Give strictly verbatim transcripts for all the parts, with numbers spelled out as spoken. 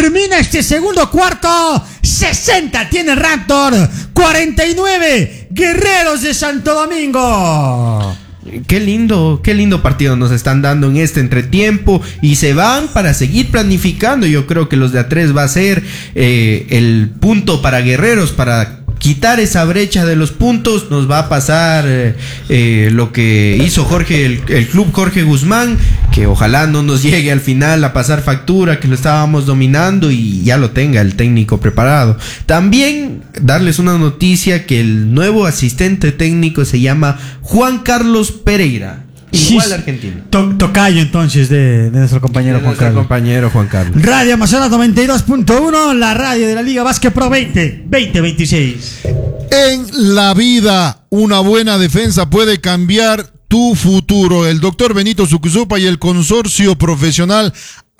Termina este segundo cuarto. sesenta tiene Raptor, cuarenta y nueve Guerreros de Santo Domingo. Qué lindo, qué lindo partido nos están dando en este entretiempo y se van para seguir planificando. Yo creo que los de A tres va a ser eh, el punto para Guerreros, para quitar esa brecha de los puntos. Nos va a pasar eh, eh, lo que hizo Jorge, el, el club Jorge Guzmán, que ojalá no nos llegue al final a pasar factura, que lo estábamos dominando y ya lo tenga el técnico preparado. También darles una noticia, que el nuevo asistente técnico se llama Juan Carlos Pereira. Igual Sí, argentino. To, tocayo entonces de, de nuestro compañero De Juan nuestro Carlos. compañero Juan Carlos. Radio Amazonas noventa y dos punto uno, la radio de la Liga Básquet Pro veinte veintiséis. En la vida, una buena defensa puede cambiar tu futuro. El doctor Benito Sucuzupa y el consorcio profesional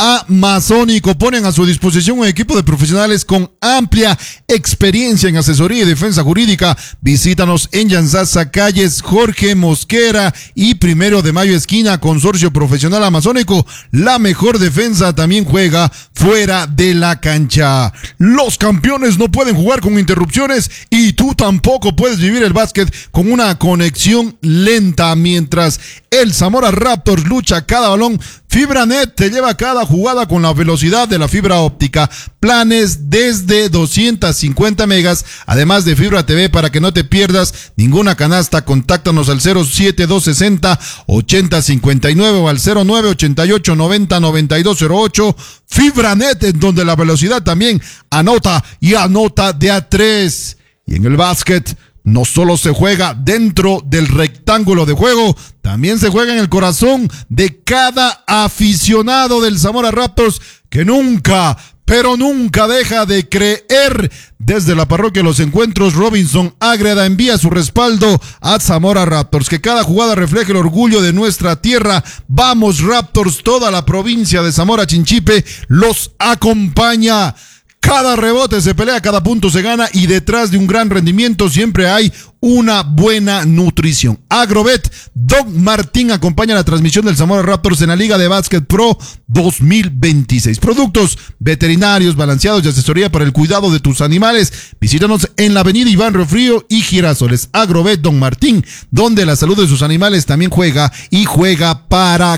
Amazónico ponen a su disposición un equipo de profesionales con amplia experiencia en asesoría y defensa jurídica. Visítanos en Yanzasa, calles Jorge Mosquera y Primero de Mayo esquina. Consorcio Profesional Amazónico, la mejor defensa también juega fuera de la cancha. Los campeones no pueden jugar con interrupciones y tú tampoco puedes vivir el básquet con una conexión lenta. Mientras el Zamora Raptors lucha cada balón, FibraNet te lleva cada jugada con la velocidad de la fibra óptica. Planes desde doscientos cincuenta megas, además de Fibra T V para que no te pierdas ninguna canasta. Contáctanos al cero siete dos sesenta ochenta cincuenta y nueve o al cero nueve ochenta y ocho noventa noventa y dos cero ocho. FibraNet, en donde la velocidad también anota y anota de a tres. Y en el básquet no solo se juega dentro del rectángulo de juego, también se juega en el corazón de cada aficionado del Zamora Raptors, que nunca, pero nunca deja de creer. Desde la parroquia Los Encuentros, Robinson Ágreda envía su respaldo a Zamora Raptors. Que cada jugada refleje el orgullo de nuestra tierra. Vamos Raptors, toda la provincia de Zamora Chinchipe los acompaña. Cada rebote se pelea, cada punto se gana y detrás de un gran rendimiento siempre hay una buena nutrición. Agrovet, Don Martín acompaña la transmisión del Zamora Raptors en la Liga de Básquet Pro dos mil veintiséis. Productos veterinarios balanceados y asesoría para el cuidado de tus animales. Visítanos en la avenida Iván Refrío y Girasoles. Agrovet, Don Martín, donde la salud de sus animales también juega y juega para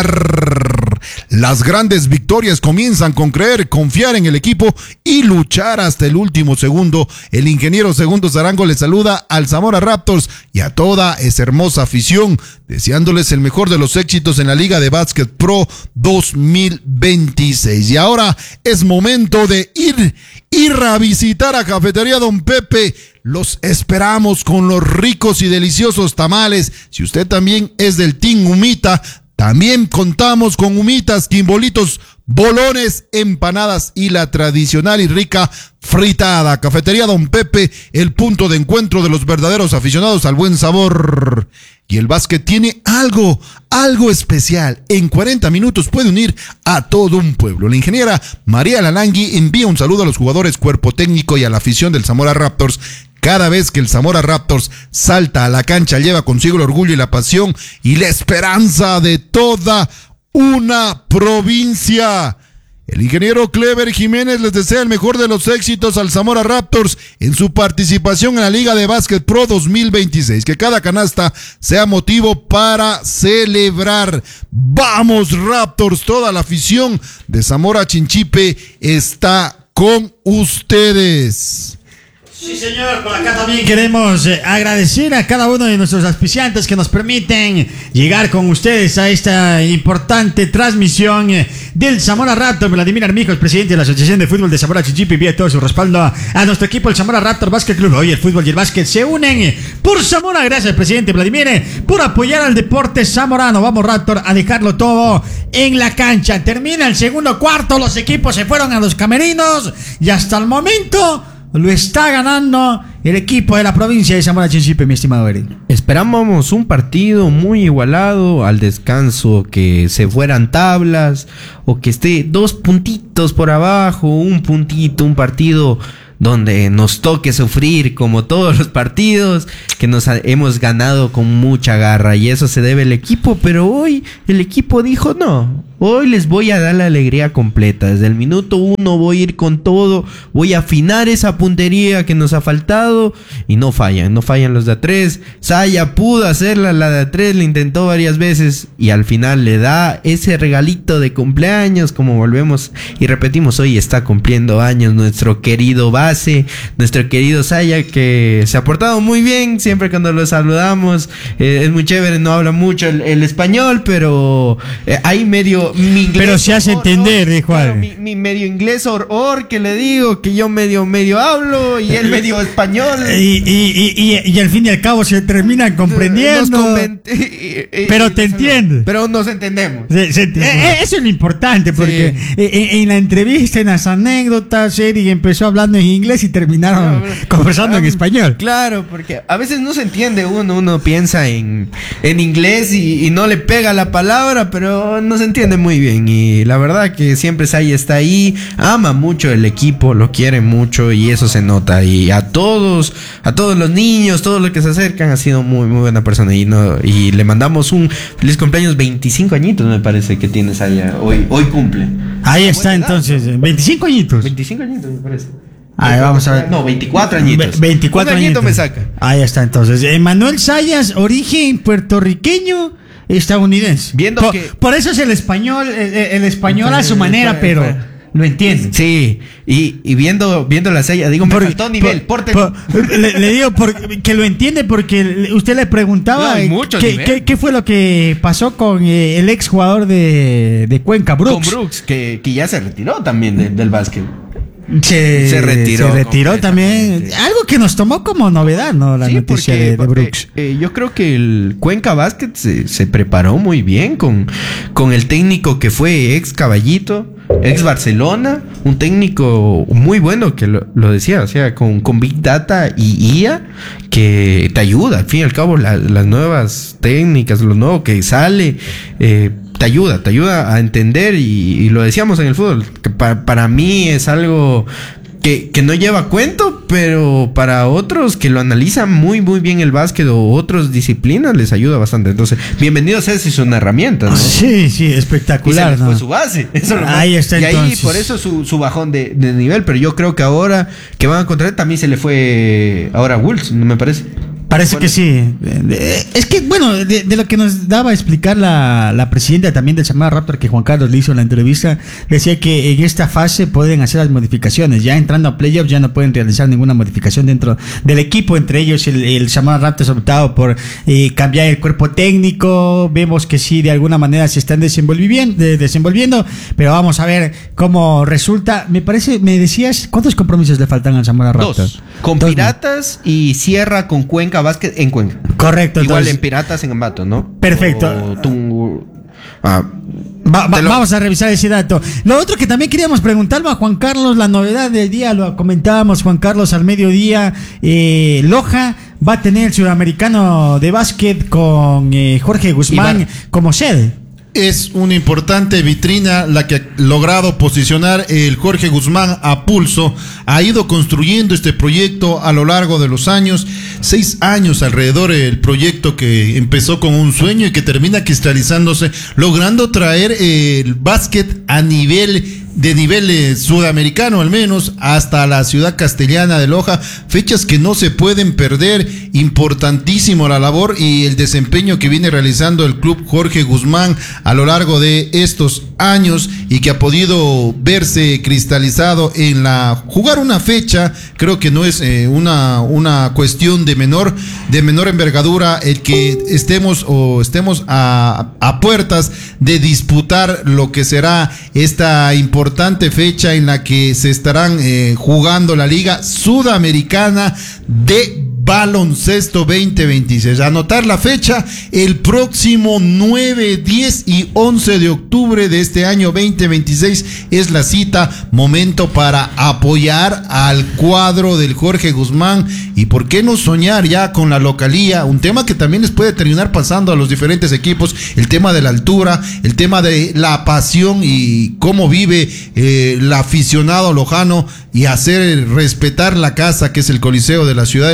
ganar. Las grandes victorias comienzan con creer, confiar en el equipo y luchar hasta el último segundo. El ingeniero Segundo Zarango le saluda al Zamora Raptors y a toda esa hermosa afición, deseándoles el mejor de los éxitos en la Liga de Básquet Pro dos mil veintiséis. Y ahora es momento de ir, ir a visitar a Cafetería Don Pepe. Los esperamos con los ricos y deliciosos tamales. Si usted también es del Team Humita, también contamos con humitas, quimbolitos, bolones, empanadas y la tradicional y rica fritada. Cafetería Don Pepe, el punto de encuentro de los verdaderos aficionados al buen sabor. Y el básquet tiene algo, algo especial. En cuarenta minutos puede unir a todo un pueblo. La ingeniera María Lalangui envía un saludo a los jugadores, cuerpo técnico y a la afición del Zamora Raptors. Cada vez que el Zamora Raptors salta a la cancha, lleva consigo el orgullo y la pasión y la esperanza de toda una provincia. El ingeniero Clever Jiménez les desea el mejor de los éxitos al Zamora Raptors en su participación en la Liga de Básquet Pro dos mil veintiséis. Que cada canasta sea motivo para celebrar. ¡Vamos Raptors! Toda la afición de Zamora Chinchipe está con ustedes. Sí, señor, por acá también queremos eh, agradecer a cada uno de nuestros auspiciantes que nos permiten llegar con ustedes a esta importante transmisión eh, del Zamora Raptor. Vladimir Armijos, presidente de la Asociación de Fútbol de Zamora Chinchipe, envía todo su respaldo a, a nuestro equipo, el Zamora Raptor Básquet Club. Hoy el fútbol y el básquet se unen eh, por Zamora. Gracias, presidente Vladimir, eh, por apoyar al deporte zamorano. Vamos Raptor a dejarlo todo en la cancha. Termina el segundo cuarto, los equipos se fueron a los camerinos y hasta el momento lo está ganando el equipo de la provincia de Zamora Chinchipe, mi estimado Eric. Esperábamos un partido muy igualado, al descanso que se fueran tablas o que esté dos puntitos por abajo, un puntito, un partido donde nos toque sufrir como todos los partidos, que nos ha, hemos ganado con mucha garra y eso se debe al equipo, pero hoy el equipo dijo no. Hoy les voy a dar la alegría completa. Desde el minuto uno voy a ir con todo. Voy a afinar esa puntería que nos ha faltado. Y no fallan, no fallan los de A tres. Saya pudo hacerla, la de A tres le intentó varias veces. Y al final le da ese regalito de cumpleaños. Como volvemos y repetimos, hoy está cumpliendo años nuestro querido base. Nuestro querido Saya, que se ha portado muy bien siempre cuando lo saludamos. Eh, es muy chévere, no habla mucho el, el español, pero eh, hay medio... Mi inglés, pero se hace or, entender, or, dijo claro, mi, mi medio inglés or, or que le digo que yo medio medio hablo y él medio español y, y, y, y, y al fin y al cabo se terminan comprendiendo, conven- y, y, pero y, te entiende, pero nos entendemos. Se, se, eh, eso es lo importante porque sí. en, en la entrevista, en las anécdotas, Eric empezó hablando en inglés y terminaron no, pero, conversando um, en español. Claro, porque a veces no se entiende uno, uno piensa en, en inglés y, y no le pega la palabra, pero no se entiende muy bien. Y la verdad que siempre Saya está ahí, ama mucho el equipo, lo quiere mucho y eso se nota. Y a todos, a todos los niños, todos los que se acercan, ha sido muy muy buena persona. Y no, y le mandamos un feliz cumpleaños, veinticinco añitos me parece que tiene Saya. Hoy, hoy cumple. Ahí está entonces, veinticinco añitos. veinticinco años me parece. Ahí vamos a ver. No, veinticuatro añitos. veinticuatro un añito añitos me saca. Ahí está entonces. Emanuel Sayas, origen puertorriqueño, estadounidense. Viendo por, que por eso es el español, el, el español a su manera, pero lo entiende. Sí, y, y viendo viendo la Saya, digo, me por, faltó nivel. Por, por, le, le digo por, que lo entiende porque usted le preguntaba no, mucho qué, qué, qué fue lo que pasó con eh, el ex jugador de, de Cuenca, Brooks. Con Brooks, que, que ya se retiró también de, del básquet. Se, se retiró, se retiró también. Algo que nos tomó como novedad, ¿no? La sí, noticia porque, de, de Brooks. Eh, eh, yo creo que el Cuenca Basket se, se preparó muy bien con, con el técnico que fue ex Caballito, ex Barcelona, un técnico muy bueno que lo, lo decía, o sea, con, con Big Data y I A que te ayuda. Al fin y al cabo, la, las nuevas técnicas, lo nuevo que sale, eh, te ayuda, te ayuda a entender y, y lo decíamos en el fútbol, que para, para mí es algo que, que no lleva cuento, pero para otros que lo analizan muy muy bien el básquet o otras disciplinas les ayuda bastante. Entonces, bienvenidos a eso, es una herramienta, ¿no? Sí, sí, espectacular. Y se les fue su base. Eso lo ahí está y entonces. ahí por eso su, su bajón de, de nivel, pero yo creo que ahora que van a encontrar también se le fue ahora a Wolves, ¿no me parece? Parece que sí. Es que, bueno, de, de lo que nos daba a explicar la, la presidenta también del Samara Raptor, que Juan Carlos le hizo en la entrevista, decía que en esta fase pueden hacer las modificaciones. Ya entrando a playoffs ya no pueden realizar ninguna modificación dentro del equipo. Entre ellos el, el Samara Raptor ha optado por eh, cambiar el cuerpo técnico. Vemos que sí, de alguna manera se están desenvolviendo, de, desenvolviendo, pero vamos a ver cómo resulta. Me parece, me decías, ¿cuántos compromisos le faltan al Samara Raptor? Dos. Con Dos, Piratas ¿no? Y cierra con Cuenca Básquet en Cuenca. Correcto. Igual entonces, en Piratas en Ambato, ¿no? Perfecto. O Tungu, ah, va, va, lo... Vamos a revisar ese dato. Lo otro que también queríamos preguntarle a Juan Carlos, la novedad del día, lo comentábamos Juan Carlos al mediodía, eh, Loja va a tener el sudamericano de básquet con eh, Jorge Guzmán Ibar. como sede. Es una importante vitrina la que ha logrado posicionar el Jorge Guzmán a pulso. Ha ido construyendo este proyecto a lo largo de los años. Seis años alrededor del proyecto que empezó con un sueño y que termina cristalizándose, logrando traer el básquet a nivel de nivel eh, sudamericano al menos hasta la ciudad castellana de Loja, fechas que no se pueden perder. Importantísimo la labor y el desempeño que viene realizando el club Jorge Guzmán a lo largo de estos años y que ha podido verse cristalizado en la jugar una fecha. Creo que no es eh, una una cuestión de menor de menor envergadura el que estemos o estemos a, a puertas de disputar lo que será esta importante importante fecha en la que se estarán eh, jugando la Liga Sudamericana de Baloncesto veinte veintiséis. Anotar la fecha, el próximo nueve, diez y once de octubre de este año veinte veintiséis es la cita, momento para apoyar al cuadro del Jorge Guzmán y por qué no soñar ya con la localía, un tema que también les puede terminar pasando a los diferentes equipos, el tema de la altura, el tema de la pasión y cómo vive eh, el aficionado lojano y hacer respetar la casa que es el Coliseo de la ciudad de Loja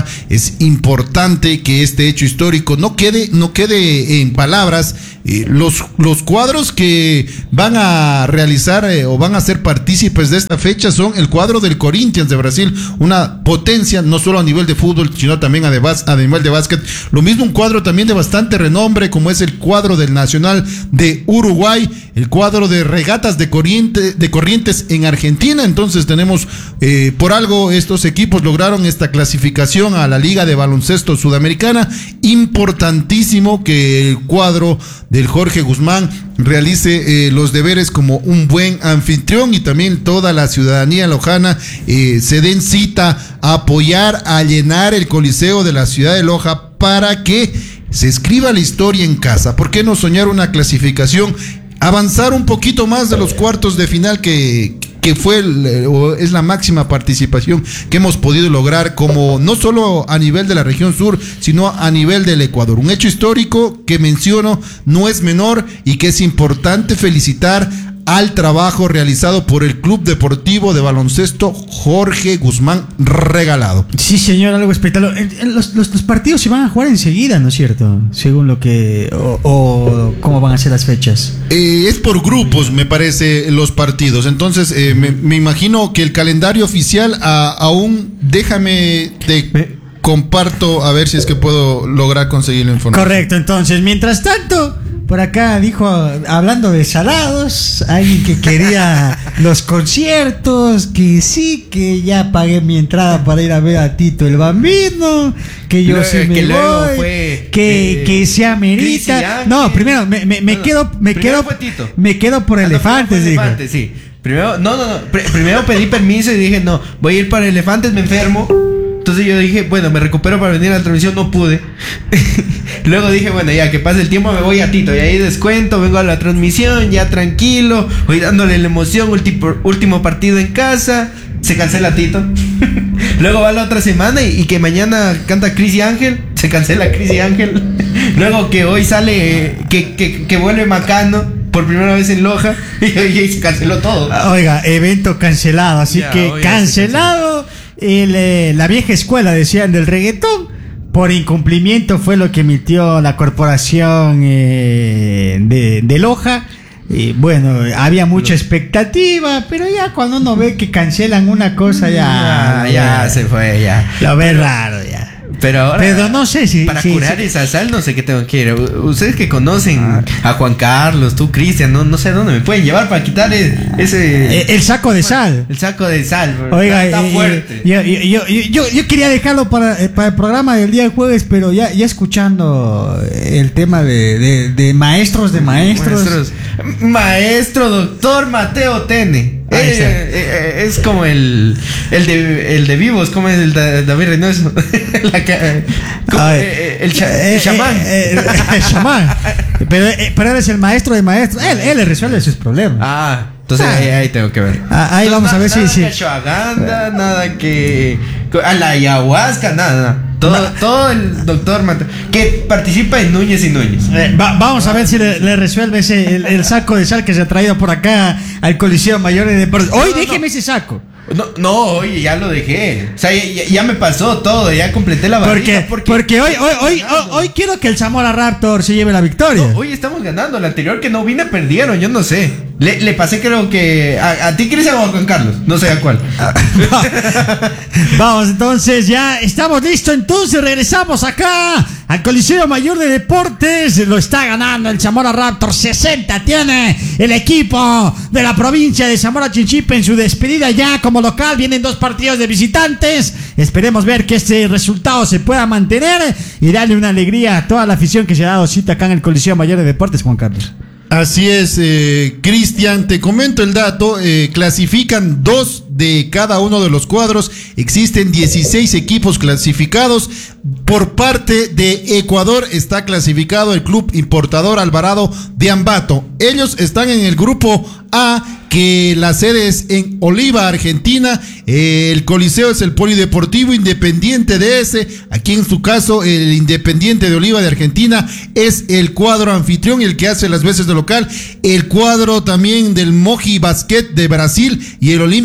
Es importante que este hecho histórico no quede, no quede en palabras. Eh, los, los cuadros que van a realizar eh, o van a ser partícipes de esta fecha son el cuadro del Corinthians de Brasil, una potencia no solo a nivel de fútbol, sino también a, de bas, a nivel de básquet. Lo mismo un cuadro también de bastante renombre, como es el cuadro del Nacional de Uruguay, el cuadro de Regatas de, Corriente, de Corrientes en Argentina. Entonces tenemos, eh, por algo estos equipos lograron esta clasificación a la Liga de Baloncesto Sudamericana. Importantísimo que el cuadro del Jorge Guzmán realice eh, los deberes como un buen anfitrión, y también toda la ciudadanía lojana eh, se den cita a apoyar, a llenar el Coliseo de la ciudad de Loja para que se escriba la historia en casa. ¿Por qué no soñar una clasificación? Avanzar un poquito más de los cuartos de final que, que fue el, o es la máxima participación que hemos podido lograr, como no solo a nivel de la región sur, sino a nivel del Ecuador. Un hecho histórico que menciono no es menor y que es importante felicitar al trabajo realizado por el Club Deportivo de Baloncesto Jorge Guzmán Regalado. Sí, señor, algo espectacular. Los, los, los partidos se van a jugar enseguida, ¿no es cierto? Según lo que... o, o cómo van a ser las fechas. Eh, es por grupos, me parece, los partidos. Entonces, eh, me, me imagino que el calendario oficial a, aún... Déjame... Te comparto a ver si es que puedo lograr conseguir la información. Correcto, entonces, mientras tanto... Por acá dijo, hablando de salados, alguien que quería los conciertos, que sí, que ya pagué mi entrada para ir a ver a Tito el Bambino, que yo sí me voy, fue, que, eh, que se amerita. No, primero me, me, me no, quedo, me quedo, me quedo por ah, Elefantes, no, Elefantes, sí. Primero, no, no, no. Pr- primero pedí permiso y dije, no, voy a ir para Elefantes, me enfermo. Entonces yo dije, bueno, me recupero para venir a la transmisión, no pude. Luego dije, bueno, ya que pase el tiempo me voy a Tito. Y ahí descuento, vengo a la transmisión, ya tranquilo, voy dándole la emoción, último, último partido en casa, se cancela Tito. Luego va la otra semana y, y que mañana canta Cris y Ángel, se cancela Cris y Ángel. Luego que hoy sale, que, que, que vuelve Macano por primera vez en Loja, y, y se canceló todo. Oiga, evento cancelado, así ya, que cancelado. El, eh, la vieja escuela, decían, del reggaetón, por incumplimiento fue lo que emitió la corporación eh, de, de Loja. Y bueno, había mucha expectativa, pero ya cuando uno ve que cancelan una cosa, ya ya, ya, ya se fue, ya lo ve raro, ya. Pero ahora, pero no sé si para si, curar si, esa sal no sé qué tengo que ir. Ustedes que conocen ah, a Juan Carlos, tú Cristian, no, no sé a dónde me pueden llevar para quitar ese el, el saco de sal. El saco de sal, bro. Oiga, está, está fuerte. Yo, yo, yo, yo, yo quería dejarlo para, para el programa del día jueves, pero ya, ya escuchando el tema de, de, de maestros de maestros. maestros. Maestro doctor Mateo Tene. Eh, eh, eh, es como el el de el de Vivos, como es el de David Reynoso. La, como, eh, el, cha, el chamán. Eh, eh, eh, el chamán. Pero, eh, pero él es el maestro de maestros. Él, él le resuelve sus problemas. Ah, entonces ah, ahí, ahí tengo que ver. Ah, ahí entonces, vamos a ver nada, si. Nada si... que ashwagandha, nada que. A la ayahuasca, nada, nada. Todo, no. todo el doctor Mateo, que participa en Núñez y Núñez. Eh, va, vamos a ver si le, le resuelve ese el, el saco de sal que se ha traído por acá al Coliseo Mayor de Deportes. Hoy no, no, déjeme no. ese saco. No, no, oye, ya lo dejé. O sea, ya, ya me pasó todo, ya completé la barriga. Porque, porque, porque hoy, hoy, hoy, hoy, hoy quiero que el Zamora Raptor se lleve la victoria. No, hoy estamos ganando. La anterior que no vine perdieron, yo no sé. Le, le pasé creo que a, a ti, Cristian, o a Juan Carlos. No sé a cuál. Vamos, entonces ya estamos listos. Entonces regresamos acá al Coliseo Mayor de Deportes. Lo está ganando el Zamora Raptor. sesenta tiene el equipo de la provincia de Zamora Chinchipe en su despedida ya como local. Vienen dos partidos de visitantes. Esperemos ver que este resultado se pueda mantener y darle una alegría a toda la afición que se ha dado cita acá en el Coliseo Mayor de Deportes, Juan Carlos. Así es, eh, Cristian, te comento el dato, eh, clasifican dos de cada uno de los cuadros, existen dieciséis equipos clasificados. Por parte de Ecuador está clasificado el Club Importador Alvarado de Ambato. Ellos están en el grupo A, que la sede es en Oliva, Argentina. Eh, el Coliseo es el Polideportivo Independiente de ese. Aquí en su caso, el Independiente de Oliva de Argentina es el cuadro anfitrión y el que hace las veces de local. El cuadro también del Mogi Basket de Brasil y el Olimpia quince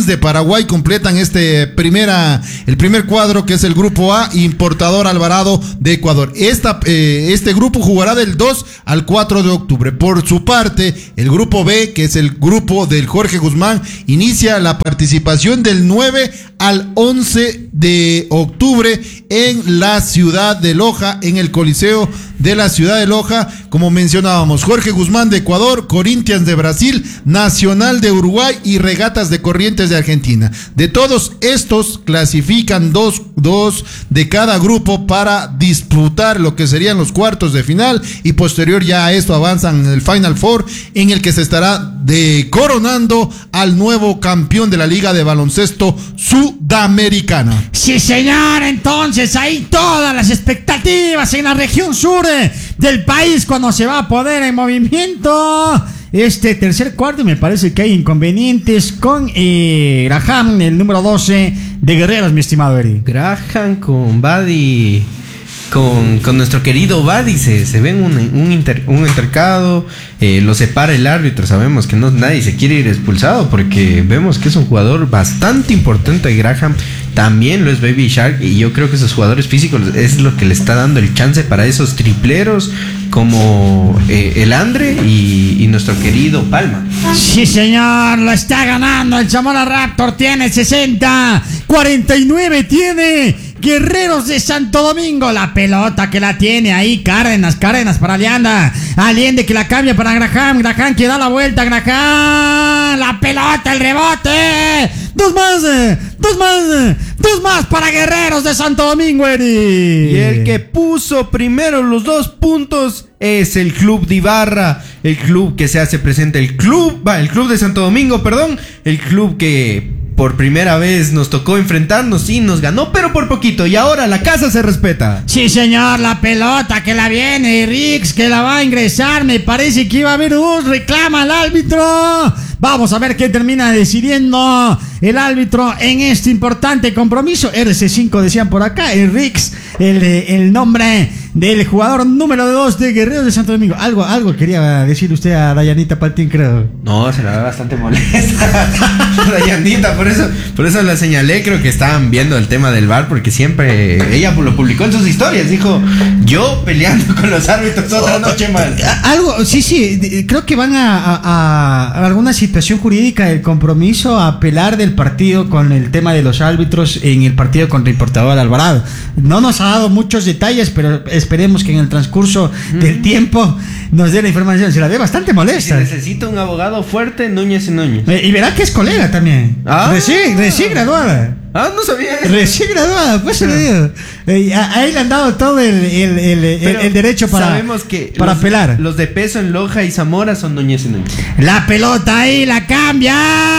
Jeans de Paraguay completan este primera, el primer cuadro, que es el grupo A, Importador Alvarado de Ecuador. Esta, eh, este grupo jugará del dos al cuatro de octubre. Por su parte, el grupo B, que es el grupo del Jorge Guzmán, inicia la participación del nueve al once de octubre en la ciudad de Loja, en el Coliseo de la ciudad de Loja. Como mencionábamos, Jorge Guzmán de Ecuador, Corinthians de Brasil, Nacional de Uruguay y Regatas de Corrientes de Argentina. De todos estos clasifican dos, dos de cada grupo para disputar lo que serían los cuartos de final, y posterior ya a esto avanzan en el Final Four, en el que se estará de coronando al nuevo campeón de la Liga de Baloncesto Sudamericana. Sí, señor, entonces ahí todas las expectativas en la región sur del país cuando se va a poner en movimiento este tercer cuarto. Me parece que hay inconvenientes con eh, Graham, el número doce de Guerreros, mi estimado Eri. Graham con Buddy, con, con nuestro querido Buddy, se, se ven un, un, inter, un intercado, eh, lo separa el árbitro. Sabemos que no, nadie se quiere ir expulsado, porque vemos que es un jugador bastante importante. Graham también lo es Baby Shark, y yo creo que esos jugadores físicos es lo que le está dando el chance para esos tripleros como eh, el Andre y, y nuestro querido Palma. Sí, señor, lo está ganando el Zamora Raptor. Tiene sesenta, cuarenta y nueve tiene Guerreros de Santo Domingo. La pelota que la tiene ahí Cárdenas, Cárdenas para Alianda, Allende que la cambia para Graham, Graham que da la vuelta, Graham, la pelota, el rebote, dos más, dos más, dos más para Guerreros de Santo Domingo, Eri. Y el que puso primero los dos puntos es el Club de Ibarra, el club que se hace presente, el club, va, el Club de Santo Domingo, perdón, el club que por primera vez nos tocó enfrentarnos y nos ganó, pero por poquito, y ahora la casa se respeta. Sí, señor, la pelota que la viene, Rix que la va a ingresar, me parece que iba a haber un reclama al árbitro. Vamos a ver qué termina decidiendo el árbitro en este importante compromiso. R C cinco decían por acá, el Rix, el, el nombre del jugador número dos de Guerreros de Santo Domingo. Algo, algo quería decir usted a Dayanita Paltín, creo. No, se la ve bastante molesta Dayanita, por eso, por eso la señalé. Creo que estaban viendo el tema del V A R, porque siempre ella lo publicó en sus historias. Dijo, yo peleando con los árbitros otra noche más. Algo, sí, sí, creo que van a, a, a alguna situación jurídica del compromiso, a apelar del partido con el tema de los árbitros en el partido contra Importador Alvarado. No nos ha dado muchos detalles, pero esperemos que en el transcurso mm. del tiempo nos dé la información. Se la ve bastante molesta. Si necesita un abogado fuerte, Núñez y Núñez. Eh, y verá que es colega también. Ah. Recién, recién graduada. Ah, no sabía eso. Recién graduada, pues se le digo. Eh, a, a él le han dado todo el, el, el, el, el derecho para, sabemos que para los, apelar. Los de peso en Loja y Zamora son Núñez y Núñez. La pelota ahí la cambia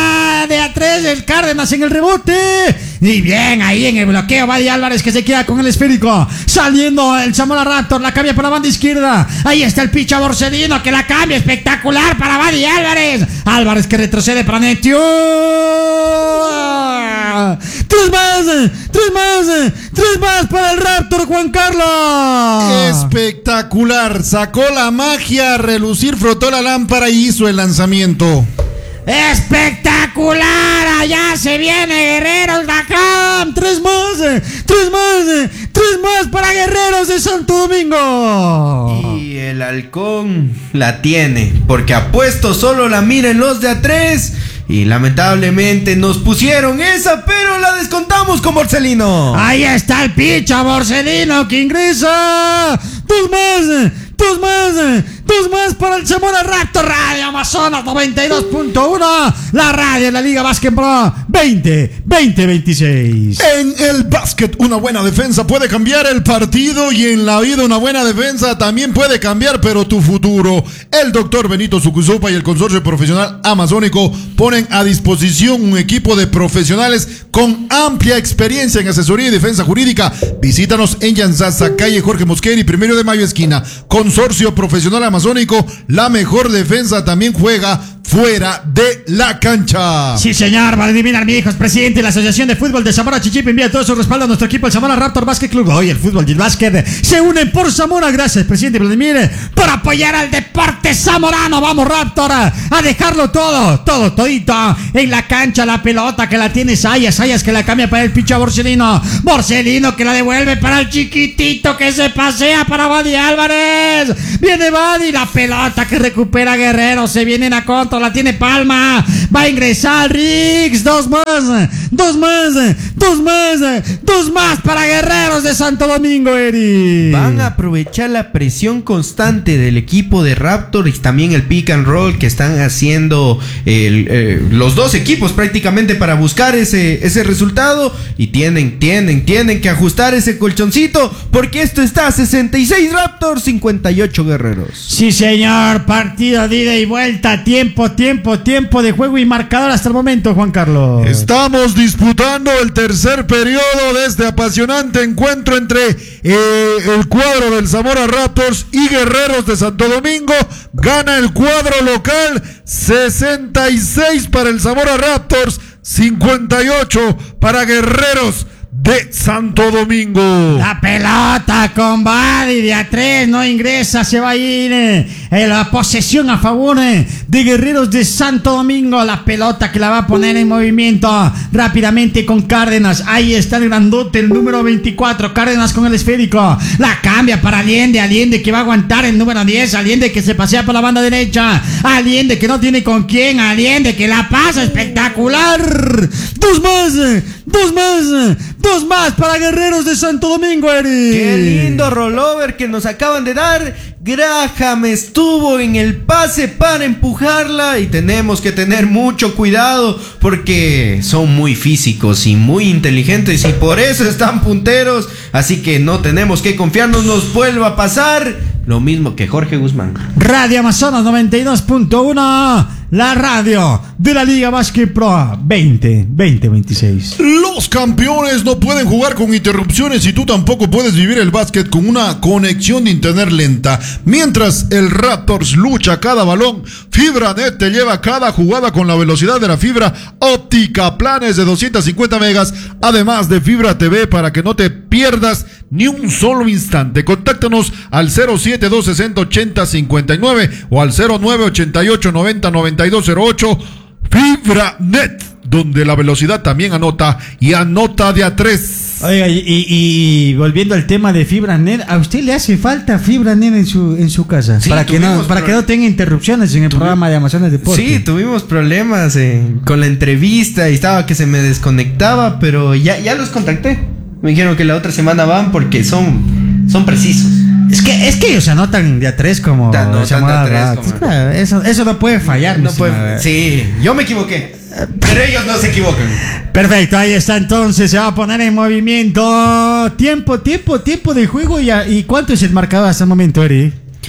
de a tres el Cárdenas en el rebote. Y bien, ahí en el bloqueo Buddy Álvarez, que se queda con el esférico. Saliendo el Zamora Raptor, la cambia para la banda izquierda. Ahí está el picha Borselino, que la cambia espectacular para Buddy Álvarez. Álvarez que retrocede para Netio. Tres más, tres más, tres más para el Raptor, Juan Carlos. Espectacular, sacó la magia a relucir, frotó la lámpara y hizo el lanzamiento. Espectacular, allá se viene Guerreros Graham. Tres más, tres más, tres más para Guerreros de Santo Domingo. Y el halcón la tiene, porque ha puesto solo la mira en los de a tres. Y lamentablemente nos pusieron esa, pero la descontamos con Borselino. Ahí está el picha Borselino que ingresa. Dos más, dos más, dos más para el Zamora Raptor. Radio Amazonas noventa y dos punto uno, la radio de la Liga Básquetbol veinte, veinte, veintiséis. En el básquet, una buena defensa puede cambiar el partido, y en la vida una buena defensa también puede cambiar, pero tu futuro. El doctor Benito Sucuzupa y el Consorcio Profesional Amazónico ponen a disposición un equipo de profesionales con amplia experiencia en asesoría y defensa jurídica. Visítanos en Yanzasa, calle Jorge Mosquera y Primero de Mayo esquina. Consorcio Profesional Amazónico Amazónico, la mejor defensa también juega fuera de la cancha. Sí, señor, Vladimir Armijos, presidente de la Asociación de Fútbol de Zamora Chichipe, envía todo su respaldo a nuestro equipo, el Zamora Raptor Basket Club. Hoy el fútbol y el básquet se unen por Zamora. Gracias, presidente Vladimir, por apoyar al deporte zamorano. Vamos, Raptor, a dejarlo todo, todo, todito en la cancha. La pelota que la tiene Sayas, Sayas que la cambia para el pinche Borselino, Borselino que la devuelve para el chiquitito que se pasea para Badi Álvarez. Viene Badi, la pelota que recupera Guerrero, se vienen a contra. La tiene Palma, va a ingresar Riggs, dos más, dos más, dos más, dos más para Guerreros de Santo Domingo, Eri. Van a aprovechar la presión constante del equipo de Raptor y también el pick and roll que están haciendo el, eh, los dos equipos prácticamente para buscar ese, ese resultado, y tienen, tienen, tienen que ajustar ese colchoncito porque esto está a sesenta y seis Raptor, cincuenta y ocho Guerreros. Sí, señor, partido de ida y vuelta, tiempo Tiempo, tiempo de juego y marcador hasta el momento, Juan Carlos. Estamos disputando el tercer periodo de este apasionante encuentro entre eh, el cuadro del Zamora Raptors y Guerreros de Santo Domingo. Gana el cuadro local, sesenta y seis para el Zamora Raptors, cincuenta y ocho para Guerreros de Santo Domingo. La pelota con Badi de a tres, no ingresa, se va a ir eh, la posesión a favor eh, de Guerreros de Santo Domingo. La pelota que la va a poner en movimiento rápidamente con Cárdenas. Ahí está el grandote, el número veinticuatro, Cárdenas con el esférico. La cambia para Allende, Allende que va a aguantar el número diez, Allende que se pasea por la banda derecha, Allende que no tiene con quién, Allende que la pasa espectacular. Dos más, dos más, dos más para Guerreros de Santo Domingo, Eri. Qué lindo rollover que nos acaban de dar. Graham estuvo en el pase para empujarla y tenemos que tener mucho cuidado porque son muy físicos y muy inteligentes y por eso están punteros, así que no tenemos que confiarnos, nos vuelva a pasar lo mismo que Jorge Guzmán. Radio Amazonas noventa y dos punto uno, la radio de la Liga Básquet Pro veinte veintiséis. Los campeones no pueden jugar con interrupciones y tú tampoco puedes vivir el básquet con una conexión de internet lenta. Mientras el Raptors lucha cada balón, FibraNet te lleva cada jugada con la velocidad de la fibra óptica, planes de doscientos cincuenta megas, además de Fibra T V para que no te pierdas ni un solo instante. Contáctanos al cero siete dos sesenta ochenta cincuenta y nueve o al cero nueve ochenta y ocho noventa noventa y dos cero ocho. FibraNet, donde la velocidad también anota y anota de a tres. Oiga, y, y, y volviendo al tema de FibraNet, ¿a usted le hace falta FibraNet en su en su casa? Sí, para que no para que no tenga interrupciones en el programa de Amazonas Deporte. Sí, tuvimos problemas eh, con la entrevista y estaba que se me desconectaba, pero ya, ya los contacté. Me dijeron que la otra semana van porque son, son precisos. Es que, es que ellos anotan de a tres como... Ta, no, tan de a tres como... Claro, eso, eso no puede fallar. No puede, sí, yo me equivoqué, pero ellos no se equivocan. Perfecto, ahí está entonces, se va a poner en movimiento. Tiempo, tiempo, tiempo de juego. ¿Y, a, y cuánto es el marcador hasta el momento, Eri?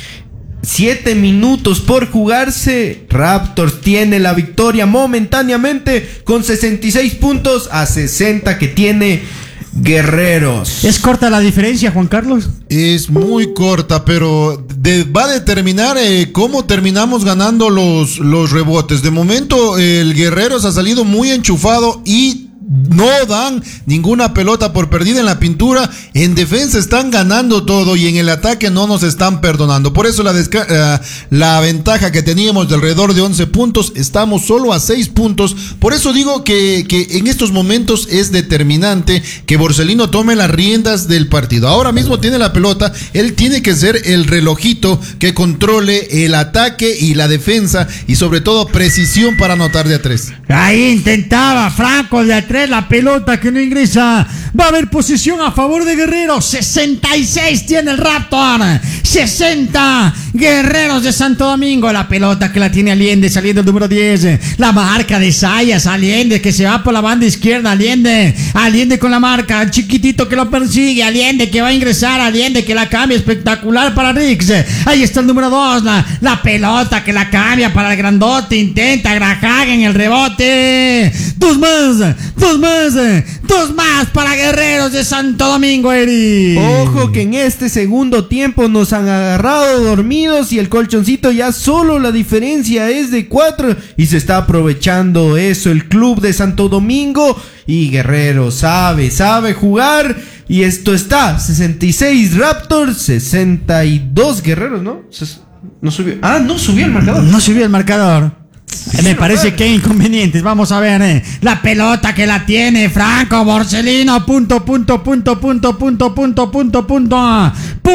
Siete minutos por jugarse. Raptors tiene la victoria momentáneamente con sesenta y seis puntos a sesenta que tiene Guerreros. ¿Es corta la diferencia, Juan Carlos? Es muy corta, pero de, va a determinar eh, cómo terminamos ganando los, los rebotes. De momento, el Guerreros ha salido muy enchufado y no dan ninguna pelota por perdida en la pintura. En defensa están ganando todo y en el ataque no nos están perdonando. Por eso la, desca- uh, la ventaja que teníamos de alrededor de once puntos, estamos solo a seis puntos. Por eso digo que, que en estos momentos es determinante que Borselino tome las riendas del partido. Ahora mismo tiene la pelota, él tiene que ser el relojito que controle el ataque y la defensa y sobre todo precisión para anotar de a tres. Ahí intentaba Franco de a tres, la pelota que no ingresa. Va a haber posición a favor de Guerreros. sesenta y seis tiene el Raptor, sesenta Guerreros de Santo Domingo. La pelota que la tiene Allende saliendo el número diez. La marca de Sayas, Allende que se va por la banda izquierda. Allende, Allende con la marca, el chiquitito que lo persigue. Allende que va a ingresar, Allende que la cambia, espectacular para Riggs. Ahí está el número dos. La, la pelota que la cambia para el grandote. Intenta Graham en el rebote. Dos más, dos más, dos más para Guerreros de Santo Domingo, Eri. Ojo que en este segundo tiempo nos han agarrado dormidos y el colchoncito ya solo la diferencia es de cuatro y se está aprovechando eso el club de Santo Domingo y Guerrero sabe, sabe jugar y esto está sesenta y seis Raptors, sesenta y dos Guerreros, ¿no? No subió. Ah, no subió el marcador. No subió el marcador. Sí, me parece que hay inconvenientes. Vamos a ver eh. la pelota que la tiene Franco Borsellino. Punto, punto, punto, punto, punto, punto, punto, punto,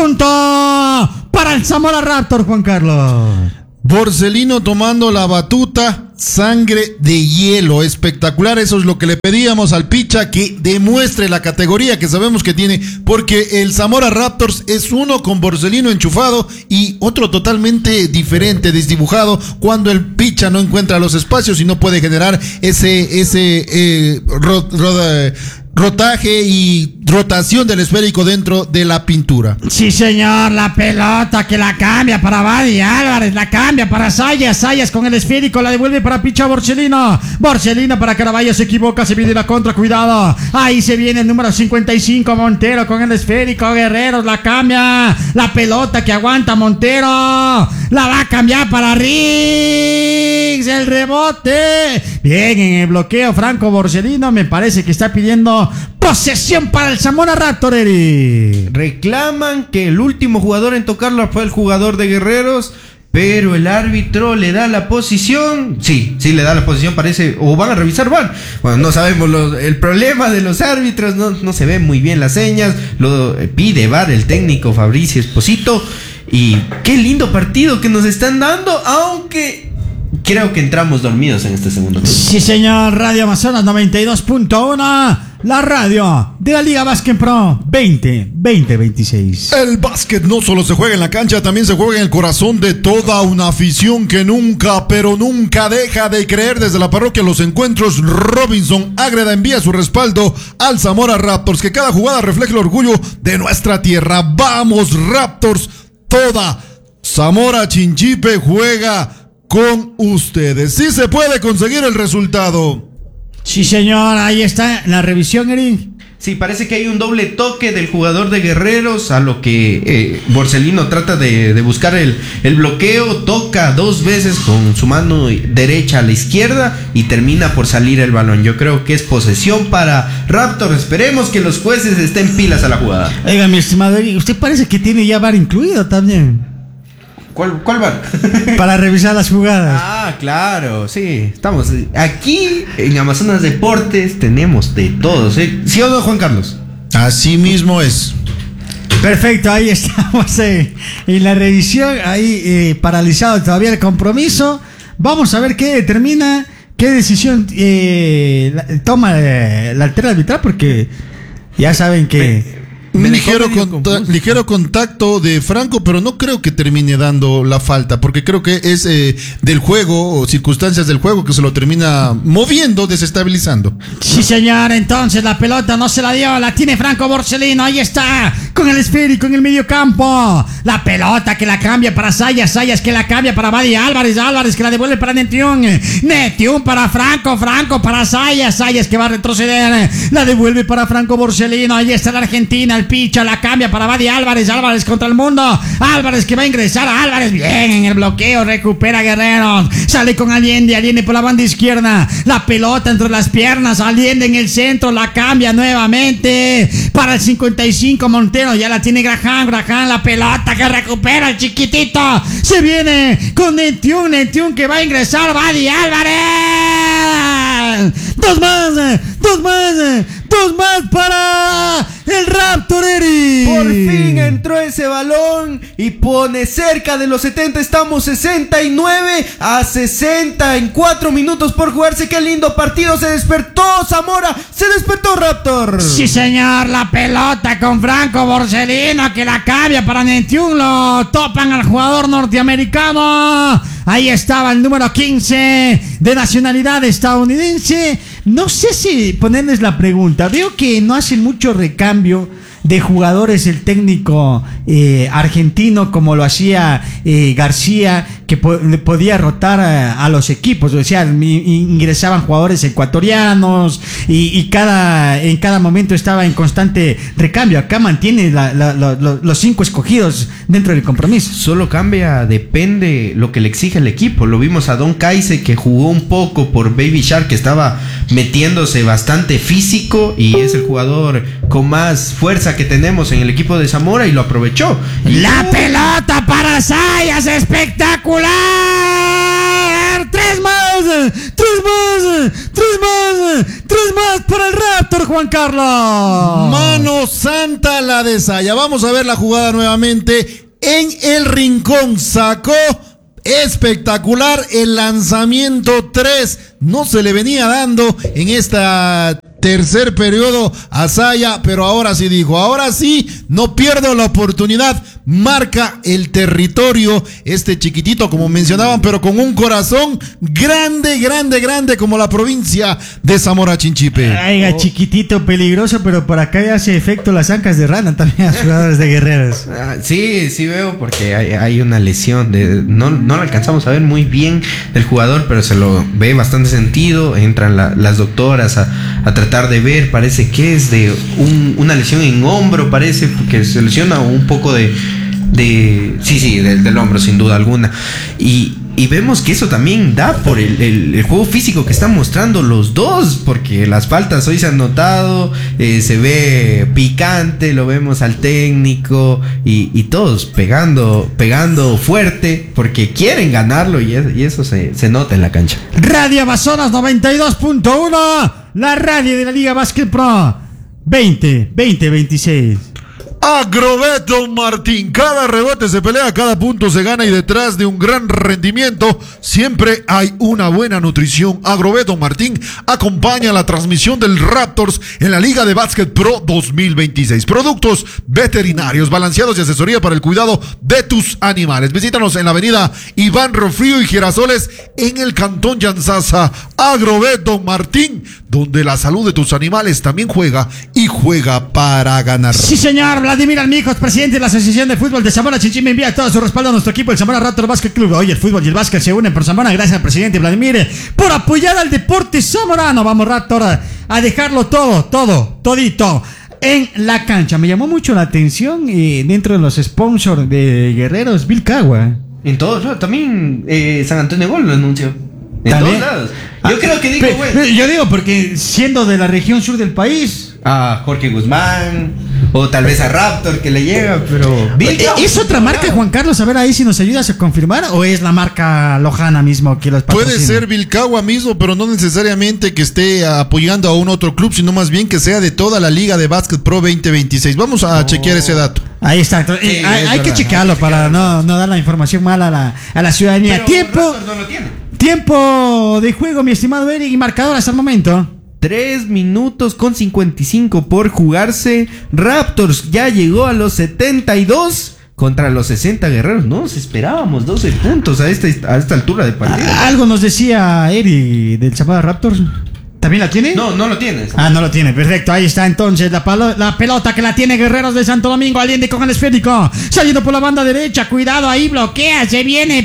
punto para el Zamora Raptor, Juan Carlos. Borsellino tomando la batuta, sangre de hielo, espectacular, eso es lo que le pedíamos al Picha, que demuestre la categoría que sabemos que tiene, porque el Zamora Raptors es uno con Borsellino enchufado y otro totalmente diferente, desdibujado, cuando el Picha no encuentra los espacios y no puede generar ese, ese eh, ro, ro, rotaje y rotación del esférico dentro de la pintura. Sí, señor, la pelota que la cambia para Badi Álvarez, la cambia para Sayas, Sayas con el esférico, la devuelve para Picha Borsellino, Borsellino para Caraballo, se equivoca, se viene la contra, cuidado, ahí se viene el número cincuenta y cinco, Montero con el esférico, Guerreros, la cambia, la pelota que aguanta Montero, la va a cambiar para Riggs, el rebote, bien en el bloqueo, Franco Borsellino, me parece que está pidiendo posesión para el Zamora Raptor, Eri. Reclaman que el último jugador en tocarla fue el jugador de Guerreros, pero el árbitro le da la posición. Sí, sí le da la posición, parece. O van a revisar V A R. Bueno, no sabemos lo, el problema de los árbitros. No, no se ven muy bien las señas. Lo eh, pide V A R el técnico Fabricio Esposito. Y qué lindo partido que nos están dando, aunque creo que entramos dormidos en este segundo tiempo. Sí, señor. Radio Amazonas noventa y dos punto uno. La radio de la Liga Básquet Pro veinte veinte veintiséis. El básquet no solo se juega en la cancha, también se juega en el corazón de toda una afición que nunca, pero nunca deja de creer. Desde la parroquia Los Encuentros, Robinson Ágreda envía su respaldo al Zamora Raptors, que cada jugada refleja el orgullo de nuestra tierra. ¡Vamos, Raptors! Toda Zamora Chinchipe juega con ustedes. Sí se puede conseguir el resultado. Sí, señor, ahí está la revisión, Eric. Sí, parece que hay un doble toque del jugador de Guerreros, a lo que eh, Borsellino trata de, de buscar el, el bloqueo, toca dos veces con su mano derecha a la izquierda y termina por salir el balón. Yo creo que es posesión para Raptor. Esperemos que los jueces estén pilas a la jugada. Oiga, mi estimado Eric, usted parece que tiene ya V A R incluido también. ¿Cuál, cuál V A R? Para revisar las jugadas. Ah, claro, sí. Estamos aquí en Amazonas Deportes, tenemos de todo, ¿sí? ¿Sí o no, Juan Carlos? Así mismo es. Perfecto, ahí estamos eh, en la revisión, ahí eh, paralizado todavía el compromiso. Vamos a ver qué determina, qué decisión eh, la, toma eh, la altera arbitral, porque ya saben que... Me ligero, conta ligero contacto de Franco, pero no creo que termine dando la falta, porque creo que es eh, del juego o circunstancias del juego que se lo termina moviendo, desestabilizando. Sí, señor, entonces la pelota no se la dio, la tiene Franco Borsellino, ahí está, con el esférico en el medio campo. La pelota que la cambia para Sayas, Sayas que la cambia para Badi Álvarez, Álvarez que la devuelve para Netiun, Netiun para Franco, Franco para Sayas, Sayas que va a retroceder, la devuelve para Franco Borsellino, ahí está la Argentina. El Picha la cambia para Badi Álvarez, Álvarez contra el mundo, Álvarez que va a ingresar a Álvarez, bien en el bloqueo, recupera Guerreros, sale con Allende, Allende por la banda izquierda, la pelota entre las piernas, Allende en el centro, la cambia nuevamente para el cincuenta y cinco, Montero, ya la tiene Graham, Graham, la pelota que recupera el chiquitito, se viene con Netiun, Netiun que va a ingresar, Badi Álvarez, dos más, dos más, dos más para el Raptor, Eri. Por fin entró ese balón y pone cerca de los setenta. Estamos sesenta y nueve a sesenta en cuatro minutos por jugarse. Qué lindo partido. Se despertó Zamora. Se despertó Raptor. Sí, señor. La pelota con Franco Borsellino que la cambia para Netiun. Lo topan al jugador norteamericano. Ahí estaba el número quince de nacionalidad estadounidense. No sé si ponerles la pregunta. Veo que no hacen mucho recambio de jugadores el técnico eh, argentino, como lo hacía eh, García, que po podía rotar a, a los equipos, o sea, ingresaban jugadores ecuatorianos y, y cada en cada momento estaba en constante recambio. Acá mantiene la, la, la, los cinco escogidos dentro del compromiso. Solo cambia, depende lo que le exige el equipo. Lo vimos a Don Caise, que jugó un poco por Baby Shark, que estaba metiéndose bastante físico y es el jugador con más fuerza que tenemos en el equipo de Zamora y lo aprovechó. La uh, pelota para Sayas, espectacular. Tres más, tres más, tres más, tres más para el Raptor, Juan Carlos. Mano santa la de Saya. Vamos a ver la jugada nuevamente. En el rincón sacó. Espectacular el lanzamiento tres. No se le venía dando en esta tercer periodo a Saya, pero ahora sí dijo, ahora sí, no pierdo la oportunidad. Marca el territorio este chiquitito, como mencionaban, pero con un corazón grande, grande, grande, como la provincia de Zamora Chinchipe. Aiga, oh. Chiquitito, peligroso, pero por acá ya hace efecto las ancas de rana también a los jugadores de Guerreros. Ah, sí, sí veo, porque hay, hay una lesión. De, no, no lo alcanzamos a ver muy bien del jugador, pero se lo ve bastante sentido. Entran la, las doctoras a, a tratar de ver, parece que es de un, una lesión en hombro, parece, porque se lesiona un poco de... de sí, sí, del, del hombro, sin duda alguna. Y, y vemos que eso también da por el, el, el juego físico que están mostrando los dos, porque las faltas hoy se han notado, eh, se ve picante, lo vemos al técnico y, y todos pegando, pegando fuerte, porque quieren ganarlo y, es, y eso se, se nota en la cancha. Radio Amazonas noventa y dos punto uno, la radio de la Liga Básquet Pro veinte, veinte, veintiséis. Agrovet Don Martín, cada rebote se pelea, cada punto se gana y detrás de un gran rendimiento siempre hay una buena nutrición. Agrovet Don Martín acompaña la transmisión del Raptors en la Liga de Básquet Pro dos mil veintiséis. Productos veterinarios, balanceados y asesoría para el cuidado de tus animales. Visítanos en la avenida Iván Rofrío y Girasoles en el Cantón Yanzasa. Agrovet Don Martín, donde la salud de tus animales también juega y juega para ganar. Sí, señor. Vladimir Almijos, presidente de la Asociación de Fútbol de Zamora Chinchipe, envía todo su respaldo a nuestro equipo, el Zamora Raptor Básquet Club. Hoy el fútbol y el básquet se unen por Zamora. Gracias al presidente Vladimir por apoyar al deporte zamorano. Vamos, Raptor, a dejarlo todo, todo, todito en la cancha. Me llamó mucho la atención eh, dentro de los sponsors de Guerreros, Vilcagua. En todos lados, también eh, San Antonio Gol lo anunció. En ¿también? Todos lados. Yo ah, creo que digo, güey. Yo digo porque siendo de la región sur del país. A Jorge Guzmán, o tal vez a Raptor que le llega, pero... Vilca, ¿es otra marca, Juan Carlos? A ver ahí si nos ayudas a confirmar, ¿o es la marca Lojana mismo que los patrocina? Puede ser Vilcagua mismo, pero no necesariamente que esté apoyando a un otro club, sino más bien que sea de toda la Liga de Básquet Pro veinte veintiséis. Vamos a oh. chequear ese dato. Ahí está. Sí, eh, hay, hay que chequearlo para no, no dar la información mala a la, a la ciudadanía. Pero tiempo, no lo tiene. Tiempo de juego, mi estimado Eric, y marcador hasta el momento. tres minutos con cincuenta y cinco por jugarse. Raptors ya llegó a los setenta y dos contra los sesenta Guerreros. No nos esperábamos doce puntos a esta, a esta altura de partido. Algo nos decía Eri del Zamora Raptors. ¿También la tiene? No, no lo tienes. Ah, no lo tiene. Perfecto. Ahí está entonces la, palo la pelota que la tiene Guerreros de Santo Domingo. Allende con el esférico. Saliendo por la banda derecha. Cuidado ahí. Bloquea. Se viene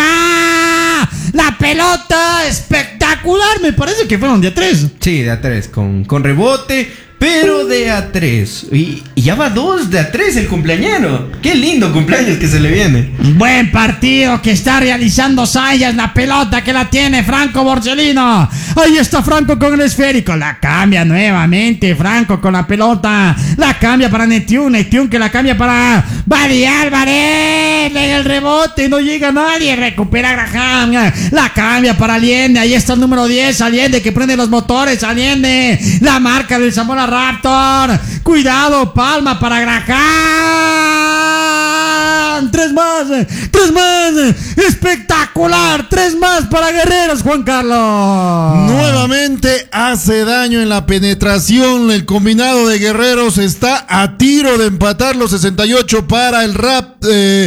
Palma. La pelota espectacular. Me parece que fueron de a tres. Sí, de a tres. Con, con rebote. Pero de a tres. Y, y ya va dos de a tres el cumpleañero. Qué lindo cumpleaños que se le viene. Buen partido que está realizando Sayas. La pelota que la tiene Franco Borsellino. Ahí está Franco con el esférico. La cambia nuevamente Franco con la pelota. La cambia para Netiun. Netiun que la cambia para Badi Álvarez. En el rebote no llega nadie. Recupera Graham. La cambia para Allende. Ahí está el número diez. Allende que prende los motores. Allende. La marca del Zamora Raptor. Cuidado, Palma para Graham. Tres más. Tres más. Espectacular. Tres más para Guerreros, Juan Carlos. Nuevamente hace daño en la penetración. El combinado de Guerreros está a tiro de empatar los sesenta y ocho para el Rap. Eh,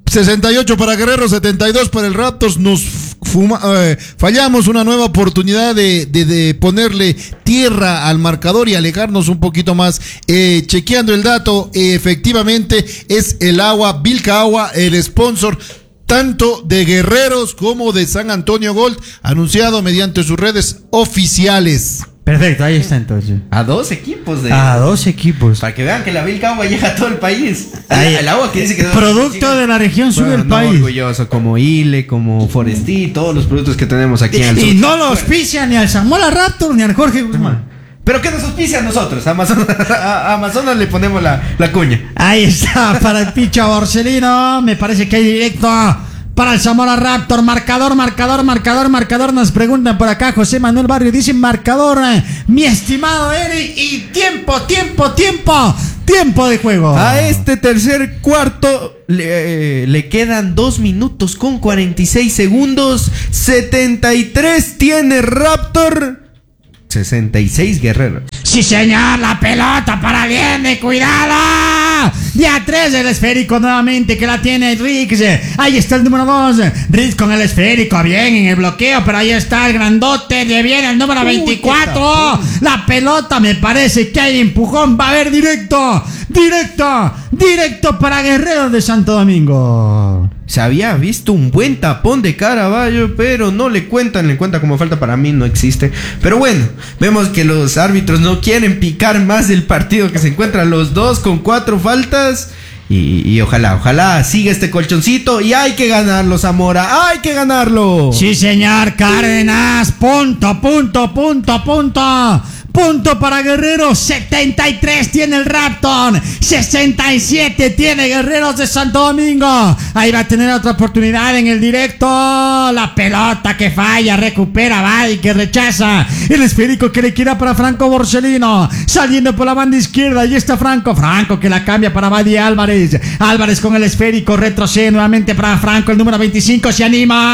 sesenta y ocho para Guerrero, setenta y dos para el Raptors. Nos fuma, eh, fallamos una nueva oportunidad de, de, de ponerle tierra al marcador y alejarnos un poquito más. Eh, chequeando el dato, eh, efectivamente es el agua, Vilca Agua, el sponsor tanto de Guerreros como de San Antonio Gold, anunciado mediante sus redes oficiales. Perfecto, ahí está entonces. A dos equipos de... A dos equipos. Para que vean que la Vilca Agua llega a todo el país. Ahí, el agua que dice que... Producto de la región sur bueno, del no, país. Orgulloso, como Ile, como Forestí, todos los productos que tenemos aquí en el sur. Y no lo auspicia ni al Zamora Raptor ni al Jorge Guzmán. Pero que nos auspicia a nosotros, a Amazonas, a Amazonas le ponemos la, la cuña. Ahí está, para el Picha Borselino. Me parece que hay directo para el Zamora Raptor. Marcador, marcador, marcador, marcador. Nos preguntan por acá, José Manuel Barrio. Dice marcador, mi estimado Eri. Y tiempo, tiempo, tiempo. Tiempo de juego. A este tercer cuarto le, eh, le quedan dos minutos con cuarenta y seis segundos. setenta y tres tiene Raptor. sesenta y seis Guerrero. Sí, señor, la pelota para Allende, cuidado. Día tres el esférico nuevamente que la tiene Riggs. Ahí está el número dos. Riggs con el esférico, bien en el bloqueo, pero ahí está el grandote. Le viene el número veinticuatro. La pelota, me parece que hay empujón. Va a haber directo, directo, directo para Guerreros de Santo Domingo. Se había visto un buen tapón de Caraballo, pero no le cuentan, le cuenta como falta. Para mí no existe. Pero bueno, vemos que los árbitros no quieren picar más el partido, que se encuentran los dos con cuatro faltas. Y, y ojalá, ojalá siga este colchoncito. Y hay que ganarlo, Zamora, hay que ganarlo. Sí, señor, Cárdenas. Punto, punto, punto, punto. Punto para Guerrero. setenta y tres tiene el Raptor. sesenta y siete tiene Guerreros de Santo Domingo. Ahí va a tener otra oportunidad en el directo. La pelota que falla, recupera, va y que rechaza. El esférico que le queda para Franco Borselino. Saliendo por la banda izquierda. Ahí está Franco. Franco que la cambia para Badi Álvarez. Álvarez con el esférico. Retrocede nuevamente para Franco. El número veinticinco se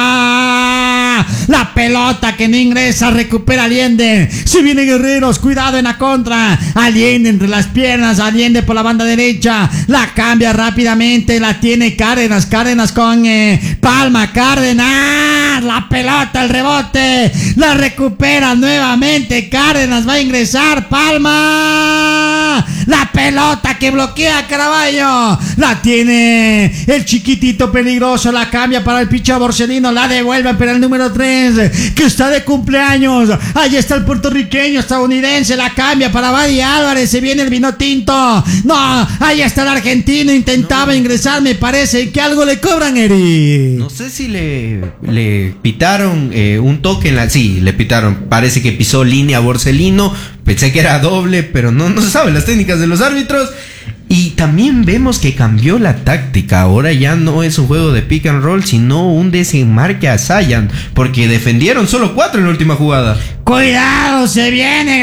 anima. La pelota que no ingresa. Recupera Allende. Se viene Guerreros. Cuidado en la contra. Allende entre las piernas. Allende por la banda derecha. La cambia rápidamente. La tiene Cárdenas. Cárdenas con eh, Palma. Cárdenas. La pelota, el rebote. La recupera nuevamente. Cárdenas va a ingresar. Palma. La pelota que bloquea a Caraballo. La tiene el chiquitito peligroso. La cambia para el Picha Borselino. La devuelve para el número tres, que está de cumpleaños. Ahí está el puertorriqueño estadounidense. La cambia para Badi Álvarez. Se viene el vino tinto. No, ahí está el argentino. Intentaba no. ingresar. Me parece que algo le cobran, Eri. No sé si le, le pitaron eh, un toque en la... Sí, le pitaron. Parece que pisó línea Borselino. Pensé que era doble, pero no, no se sabe las técnicas de los árbitros. Y también vemos que cambió la táctica. Ahora ya no es un juego de pick and roll, sino un desenmarque a Zion, porque defendieron solo cuatro en la última jugada. Cuidado, se viene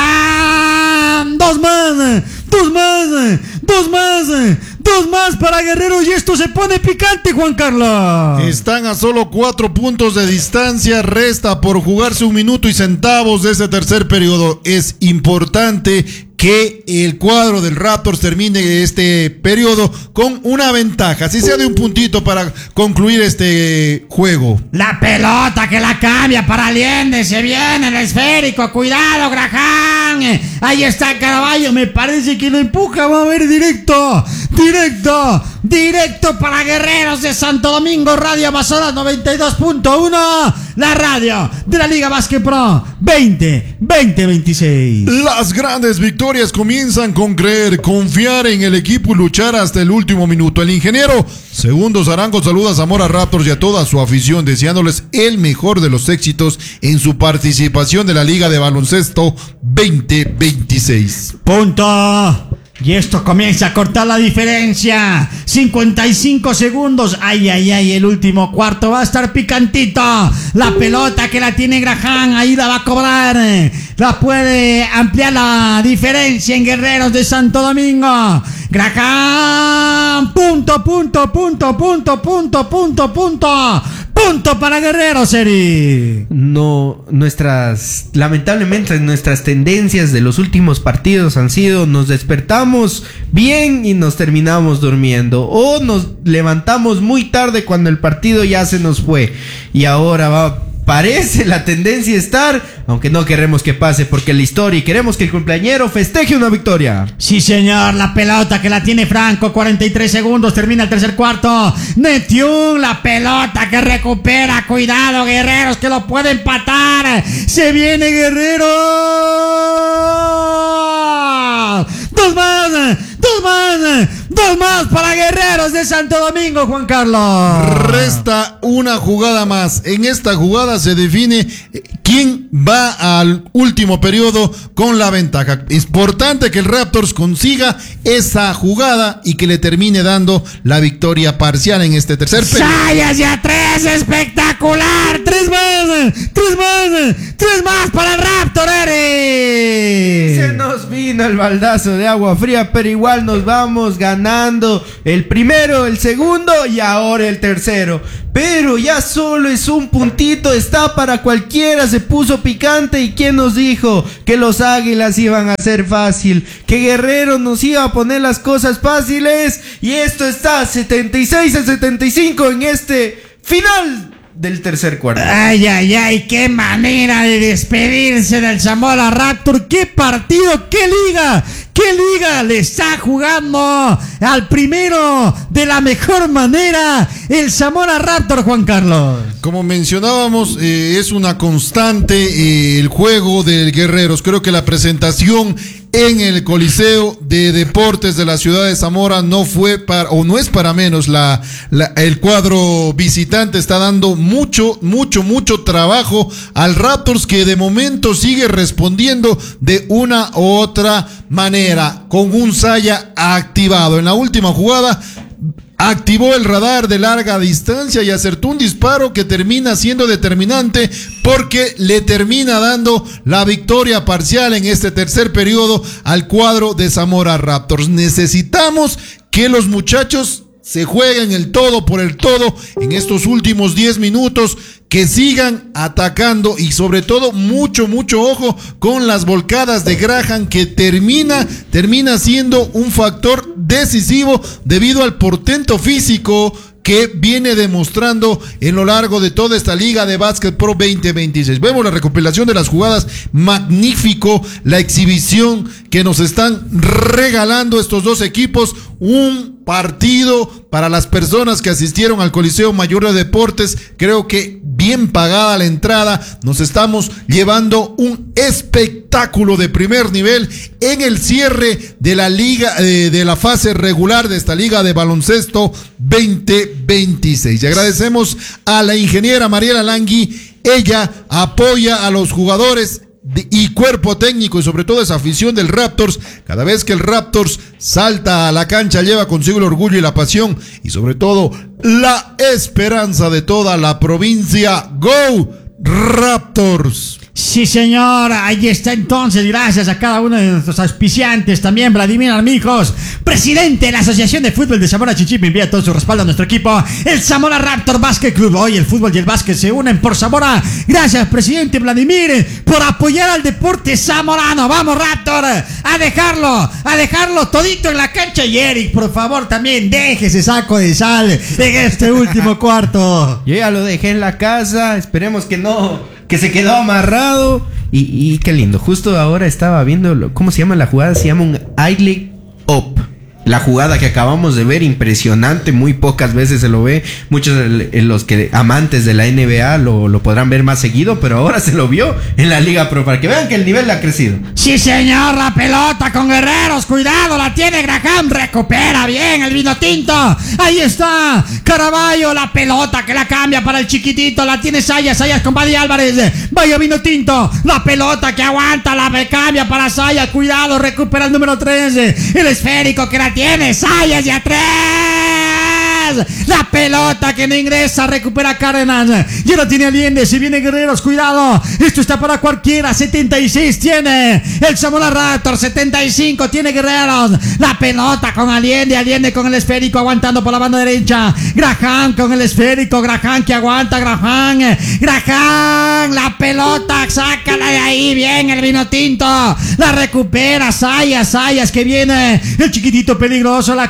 Graham. Dos más, dos más, dos más, dos más para Guerrero. Y esto se pone picante, Juan Carlos. Están a solo cuatro puntos de distancia. Resta por jugarse un minuto y centavos de ese tercer periodo. Es importante que el cuadro del Raptors termine este periodo con una ventaja, si sea de un puntito, para concluir este juego. La pelota que la cambia para Allende. Se viene el esférico. Cuidado, Graham. Ahí está Caraballo. Me parece que lo empuja. Va a ver directo. Directo. Directo para Guerreros de Santo Domingo. Radio Amazonas noventa y dos punto uno. La radio de la Liga Básquet Pro veinte veinte veintiséis. Las grandes victorias comienzan con creer, confiar en el equipo y luchar hasta el último minuto. El ingeniero Segundo Zarango saluda a Zamora Raptors y a toda su afición, deseándoles el mejor de los éxitos en su participación de la Liga de Baloncesto veinte veintiséis. Punto. Y esto comienza a cortar la diferencia. cincuenta y cinco segundos. Ay, ay, ay. El último cuarto va a estar picantito. La pelota que la tiene Graham. Ahí la va a cobrar. La puede ampliar la diferencia en Guerreros de Santo Domingo. Graham. Punto, punto, punto, punto, punto, punto, punto. Punto para Guerreros, Eri. No, nuestras, lamentablemente nuestras tendencias de los últimos partidos han sido: nos despertamos bien y nos terminamos durmiendo, o nos levantamos muy tarde cuando el partido ya se nos fue, y ahora va, parece la tendencia estar, aunque no queremos que pase porque la historia, y queremos que el cumpleañero festeje una victoria. Sí, señor, la pelota que la tiene Franco, cuarenta y tres segundos, termina el tercer cuarto. Netiún, la pelota que recupera, cuidado Guerreros que lo puede empatar. Se viene Guerrero. Dos más, dos más, dos más para Guerreros de Santo Domingo, Juan Carlos. Resta una jugada más. En esta jugada se define quién va al último periodo con la ventaja. Es importante que el Raptors consiga esa jugada y que le termine dando la victoria parcial en este tercer periodo. ¡Sayas ya tres! ¡Espectacular! ¡Tres más! ¡Tres más! ¡Tres más para el Raptor, Eri! Se nos vino el baldazo de agua fría, pero igual nos vamos ganando el primero, el segundo y ahora el tercero. Pero ya solo es un puntito, está para cualquiera, se puso picante. ¿Y quién nos dijo que los Águilas iban a ser fácil? Que Guerrero nos iba a poner las cosas fáciles. Y esto está setenta y seis a setenta y cinco en este final del tercer cuarto. Ay, ay, ay, qué manera de despedirse del Zamora Raptor. Qué partido, qué liga, qué liga le está jugando al primero de la mejor manera el Zamora Raptor, Juan Carlos. Como mencionábamos, eh, es una constante eh, el juego del Guerreros. Creo que la presentación en el Coliseo de Deportes de la ciudad de Zamora no fue para, o no es para menos. La, la, el cuadro visitante está dando mucho, mucho, mucho trabajo al Raptors, que de momento sigue respondiendo de una u otra manera, con un Saya activado. En la última jugada activó el radar de larga distancia y acertó un disparo que termina siendo determinante, porque le termina dando la victoria parcial en este tercer periodo al cuadro de Zamora Raptors. Necesitamos que los muchachos se jueguen el todo por el todo en estos últimos diez minutos, que sigan atacando y sobre todo mucho, mucho ojo con las volcadas de Graham, que termina, termina siendo un factor decisivo debido al portento físico que viene demostrando en lo largo de toda esta Liga de Básquet Pro veinte veintiséis. Vemos la recopilación de las jugadas, magnífico la exhibición que nos están regalando estos dos equipos. Un partido para las personas que asistieron al Coliseo Mayor de Deportes, creo que bien pagada la entrada. Nos estamos llevando un espectáculo de primer nivel en el cierre de la liga, eh, de la fase regular de esta Liga de Baloncesto veinte veintiséis. Y agradecemos a la ingeniera Mariela Langui. Ella apoya a los jugadores de, y cuerpo técnico, y sobre todo esa afición del Raptors. Cada vez que el Raptors salta a la cancha, lleva consigo el orgullo y la pasión, y sobre todo la esperanza de toda la provincia. ¡Go Raptors! Sí, señor, ahí está entonces, gracias a cada uno de nuestros auspiciantes, también Vladimir Armijos, presidente de la Asociación de Fútbol de Zamora Chinchipe, envía todo su respaldo a nuestro equipo, el Zamora Raptor Basket Club. Hoy el fútbol y el básquet se unen por Zamora. Gracias, presidente Vladimir, por apoyar al deporte zamorano. Vamos, Raptor, a dejarlo, a dejarlo todito en la cancha. Y Eric, por favor, también deje ese saco de sal en este último cuarto. Yo ya lo dejé en la casa, esperemos que no, que se quedó amarrado. Y, y qué lindo, justo ahora estaba viendo, ¿cómo se llama la jugada? Se llama un idling up. La jugada que acabamos de ver, impresionante, muy pocas veces se lo ve. Muchos de los que amantes de la N B A lo, lo podrán ver más seguido, pero ahora se lo vio en la Liga Pro, para que vean que el nivel ha crecido. Sí, señor, la pelota con Guerreros, cuidado, la tiene Graham, recupera bien el vino tinto. Ahí está Caraballo, la pelota que la cambia para el chiquitito, la tiene Sayas, Sayas con Buddy Álvarez. Vaya vino tinto, la pelota que aguanta, la cambia para Sayas, cuidado, recupera el número tres, el esférico que la tiene Sayas y a tres. más. La pelota que no ingresa, recupera Cárdenas. Ya lo tiene Allende, si viene Guerreros, cuidado. Esto está para cualquiera. setenta y seis tiene el Zamora Raptor, setenta y cinco tiene Guerreros. La pelota con Allende, Allende con el esférico aguantando por la banda derecha. Graham con el esférico, Graham que aguanta, Graham. Graham, la pelota, sácala de ahí, bien el vino tinto. La recupera Sayas, Sayas que viene. El chiquitito peligroso la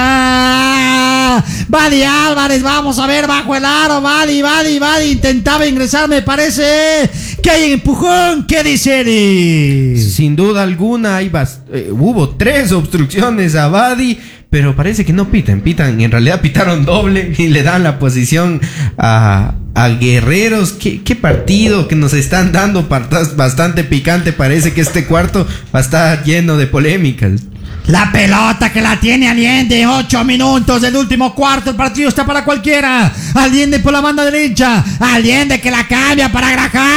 cambia. Badi Álvarez, vamos a ver bajo el aro. Badi, Badi, Badi intentaba ingresar, me parece que hay empujón. ¿Qué dice Eri? Sin duda alguna hay bast- eh, hubo tres obstrucciones a Badi, pero parece que no pitan, pitan, en realidad pitaron doble y le dan la posición a, a Guerreros. ¿Qué, qué partido que nos están dando, partas bastante picante. Parece que este cuarto va a estar lleno de polémicas. La pelota que la tiene Allende, ocho minutos del último cuarto, el partido está para cualquiera. Allende por la banda derecha, Allende que la cambia para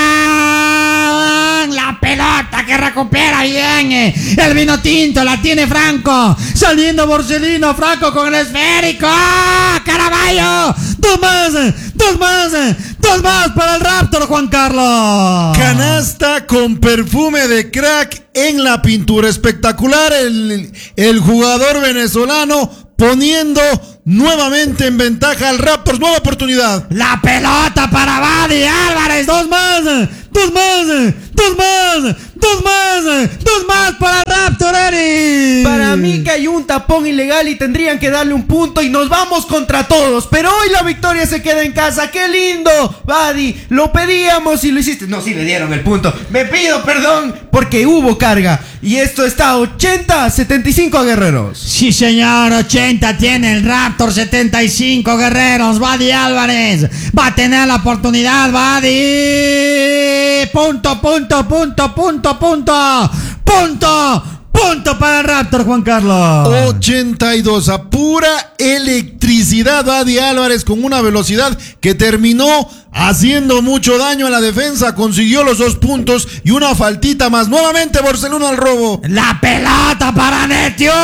Graham. La pelota que recupera bien el vino tinto, la tiene Franco, saliendo Borsellino, Franco con el esférico. Caraballo, dos más, dos más, dos más para el Raptor, Juan Carlos. Canasta con perfume de crack en la pintura. Espectacular el, el jugador venezolano poniendo nuevamente en ventaja al Raptors. Nueva oportunidad. La pelota para Badi Álvarez. Dos más. Dos más. Dos más. Dos más. Dos más para Raptor, Eri. Para mí que hay un tapón ilegal y tendrían que darle un punto y nos vamos contra todos. Pero hoy la victoria se queda en casa. ¡Qué lindo! Badi, lo pedíamos y lo hiciste. No, sí le dieron el punto. Me pido perdón porque hubo carga. Y esto está ochenta a setenta y cinco a Guerreros. Sí, señor. ochenta tiene el Raptor, setenta y cinco Guerreros. Badi Álvarez va a tener la oportunidad. Badi. Punto, punto, punto, punto, punto. Punto. Punto para el Raptor, Juan Carlos. ochenta y dos a pura electricidad. Badi Álvarez con una velocidad que terminó haciendo mucho daño a la defensa. Consiguió los dos puntos y una faltita más. Nuevamente Barcelona al robo. La pelota para Netión.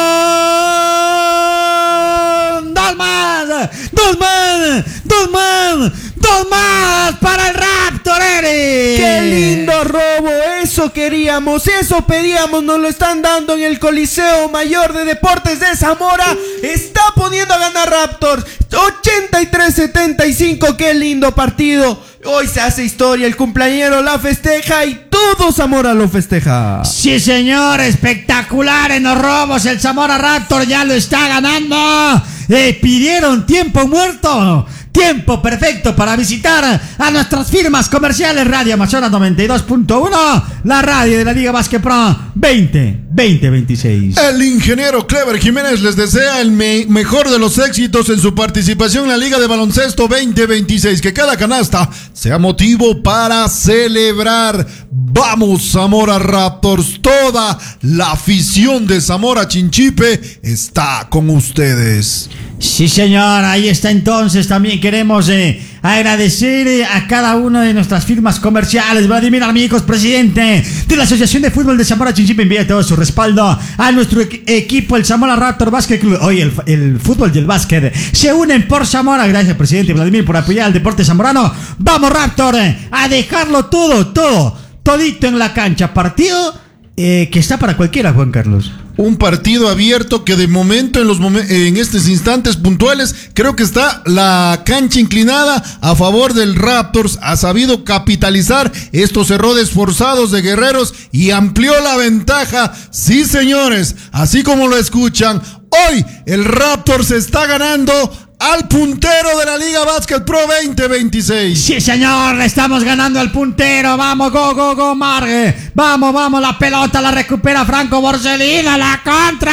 Dos más. Dos más. Dos más. Dos más para el Raptor, Eri. ¡Qué lindo robo! Eso queríamos, eso pedíamos, nos lo están dando en el Coliseo Mayor de Deportes de Zamora. Está poniendo a ganar Raptors, ochenta y tres a setenta y cinco. ¡Qué lindo partido! Hoy se hace historia, el cumpleañero la festeja y todo Zamora lo festeja. Sí, señor, espectacular en los robos. El Zamora Raptor ya lo está ganando. Eh, pidieron tiempo muerto. Tiempo perfecto para visitar a nuestras firmas comerciales. Radio Amazonas noventa y dos punto uno, la radio de la Liga Básquet Pro veinte veintiséis. El ingeniero Clever Jiménez les desea el me mejor de los éxitos en su participación en la Liga de Baloncesto veinte veintiséis. Que cada canasta sea motivo para celebrar. Vamos, Zamora Raptors. Toda la afición de Zamora Chinchipe está con ustedes. Sí, señor, ahí está. Entonces también queremos eh, agradecer eh, a cada una de nuestras firmas comerciales. Vladimir Amigos, presidente de la Asociación de Fútbol de Zamora Chinchipe, envía todo su respaldo a nuestro e equipo, el Zamora Raptor Básquet Club. Hoy el, el fútbol y el básquet se unen por Zamora. Gracias, presidente Vladimir, por apoyar al deporte zamorano. Vamos, Raptor, eh, a dejarlo todo, todo, todito en la cancha. Partido eh, que está para cualquiera, Juan Carlos. Un partido abierto que de momento en los momen en estos instantes puntuales creo que está la cancha inclinada a favor del Raptors. Ha sabido capitalizar estos errores forzados de Guerreros y amplió la ventaja. Sí, señores, así como lo escuchan, hoy el Raptors está ganando al puntero de la Liga Básquet Pro veinte veintiséis. Sí, señor, le estamos ganando al puntero. Vamos, go, go, go, Margue. Vamos, vamos, la pelota la recupera Franco Borsellino. La contra.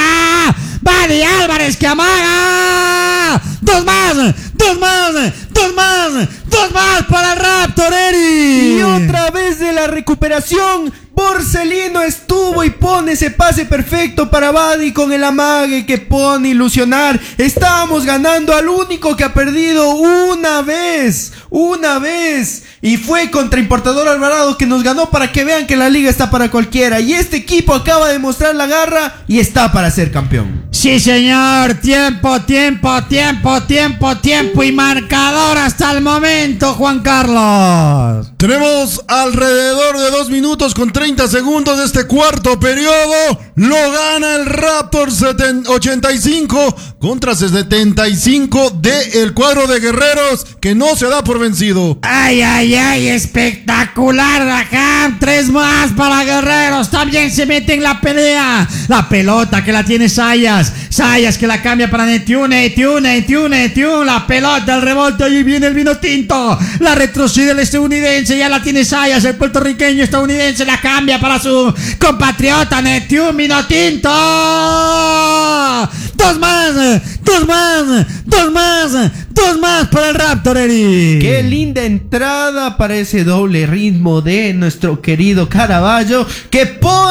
Badi Álvarez que amaga. Dos más, dos más, dos más, dos más para el Raptor, Eri. Y otra vez de la recuperación Borselino estuvo y pone ese pase perfecto para Badi con el amague que pone ilusionar. Estábamos ganando al único que ha perdido una vez, una vez. Y fue contra Importador Alvarado que nos ganó, para que vean que la liga está para cualquiera. Y este equipo acaba de mostrar la garra y está para ser campeón. Sí, señor. Tiempo, tiempo, tiempo, tiempo, tiempo y marcador hasta el momento, Juan Carlos. Tenemos alrededor de dos minutos con treinta segundos de este cuarto periodo. Lo gana el Raptor ochenta y cinco contra setenta y cinco del cuadro de Guerreros, que no se da por vencido. Ay, ay, ay, espectacular, Raham. Tres más para Guerreros. También se mete en la pelea. La pelota que la tiene Sayas. Sayas que la cambia para Netiune, Netiune, Netiune, Netiune. La pelota, el rebote, ahí viene el vino tinto. La retrocede el estadounidense, ya la tiene Sayas. El puertorriqueño estadounidense la cambia para su compatriota Netiune, vino tinto. Dos más, dos más, dos más, dos más para el Raptor, Eri. Qué linda entrada para ese doble ritmo de nuestro querido Caraballo, que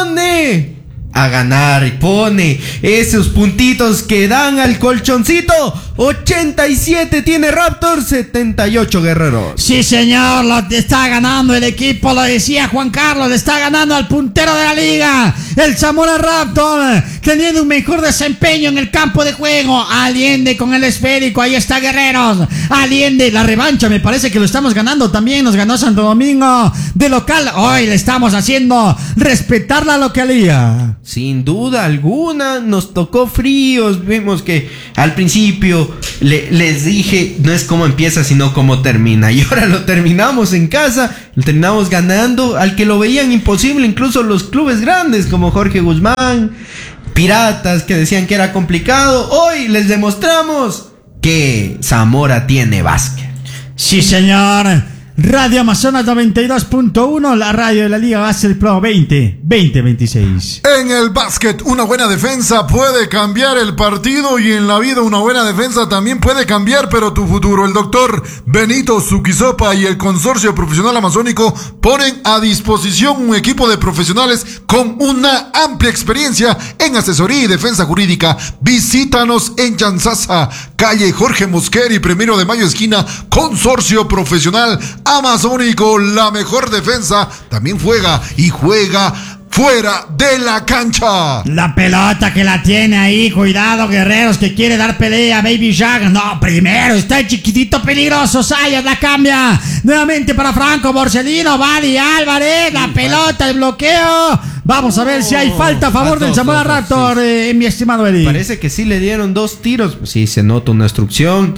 pone a ganar y pone esos puntitos que dan al colchoncito. ochenta y siete tiene Raptor, setenta y ocho Guerreros. Sí, señor, lo está ganando el equipo, lo decía Juan Carlos, le está ganando al puntero de la liga, el Zamora Raptor, teniendo un mejor desempeño en el campo de juego. Allende con el esférico, ahí está Guerreros. Allende, la revancha, me parece que lo estamos ganando también, nos ganó Santo Domingo de local. Hoy le estamos haciendo respetar la localía. Sin duda alguna, nos tocó fríos. Vimos que al principio le, les dije, no es cómo empieza, sino cómo termina. Y ahora lo terminamos en casa, lo terminamos ganando al que lo veían imposible, incluso los clubes grandes como Jorge Guzmán, Piratas, que decían que era complicado. Hoy les demostramos que Zamora tiene básquet. Sí, señor. Radio Amazonas noventa y dos punto uno, la radio de la Liga Básquet Pro veinte veintiséis. En el básquet, una buena defensa puede cambiar el partido, y en la vida una buena defensa también puede cambiar, pero tu futuro. El doctor Benito Zuquizopa y el Consorcio Profesional Amazónico ponen a disposición un equipo de profesionales con una amplia experiencia en asesoría y defensa jurídica. Visítanos en Chanzaza, calle Jorge Mosqueri, Primero de Mayo, esquina Consorcio Profesional Amazónico. La mejor defensa también juega y juega fuera de la cancha. La pelota que la tiene ahí, cuidado Guerreros, que quiere dar pelea. Baby Shark, no, primero está el chiquitito peligroso. Sayas la cambia nuevamente para Franco Borselino. Badi Álvarez, la pelota, el bloqueo. Vamos a ver si hay falta a favor del Zamora Raptor, eh, mi estimado Eddie. Parece que sí le dieron dos tiros. Pues sí, se nota una obstrucción.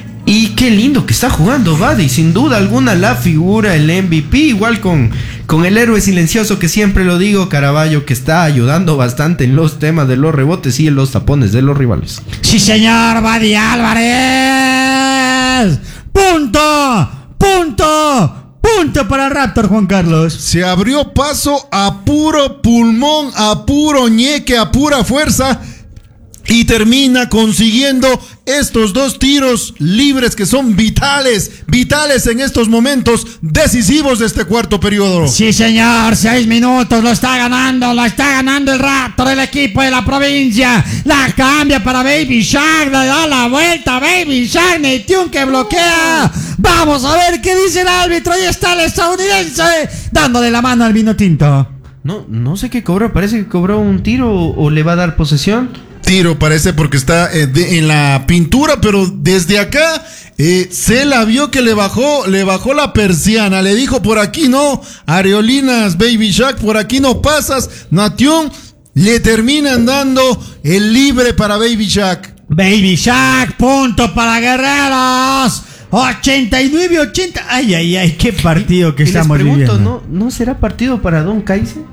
Y qué lindo que está jugando Badi, sin duda alguna la figura, el M V P, igual con, con el héroe silencioso que siempre lo digo, Caraballo, que está ayudando bastante en los temas de los rebotes y en los tapones de los rivales. Sí, señor, Badi Álvarez. Punto, punto, punto para el Raptor, Juan Carlos. Se abrió paso a puro pulmón, a puro ñeque, a pura fuerza, y termina consiguiendo estos dos tiros libres que son vitales, vitales en estos momentos decisivos de este cuarto periodo. Sí, señor, seis minutos, lo está ganando, lo está ganando el Raptor, el equipo de la provincia. La cambia para Baby Shark, le da la vuelta, Baby Shark, Netiune que bloquea. Vamos a ver qué dice el árbitro, ahí está el estadounidense, dándole la mano al vino tinto. No, no sé qué cobró, parece que cobró un tiro o, o le va a dar posesión. Tiro parece, porque está eh, de, en la pintura, pero desde acá eh, se la vio que le bajó, le bajó la persiana, le dijo por aquí no, Areolinas, Baby Shark, por aquí no pasas. Netiune le terminan dando el libre para Baby Shark. Baby Shark, punto para Guerreros. ochenta y nueve ochenta. Ay, ay, ay, qué partido que y estamos les pregunto, viviendo. ¿no, ¿no será partido para Don Kaiser?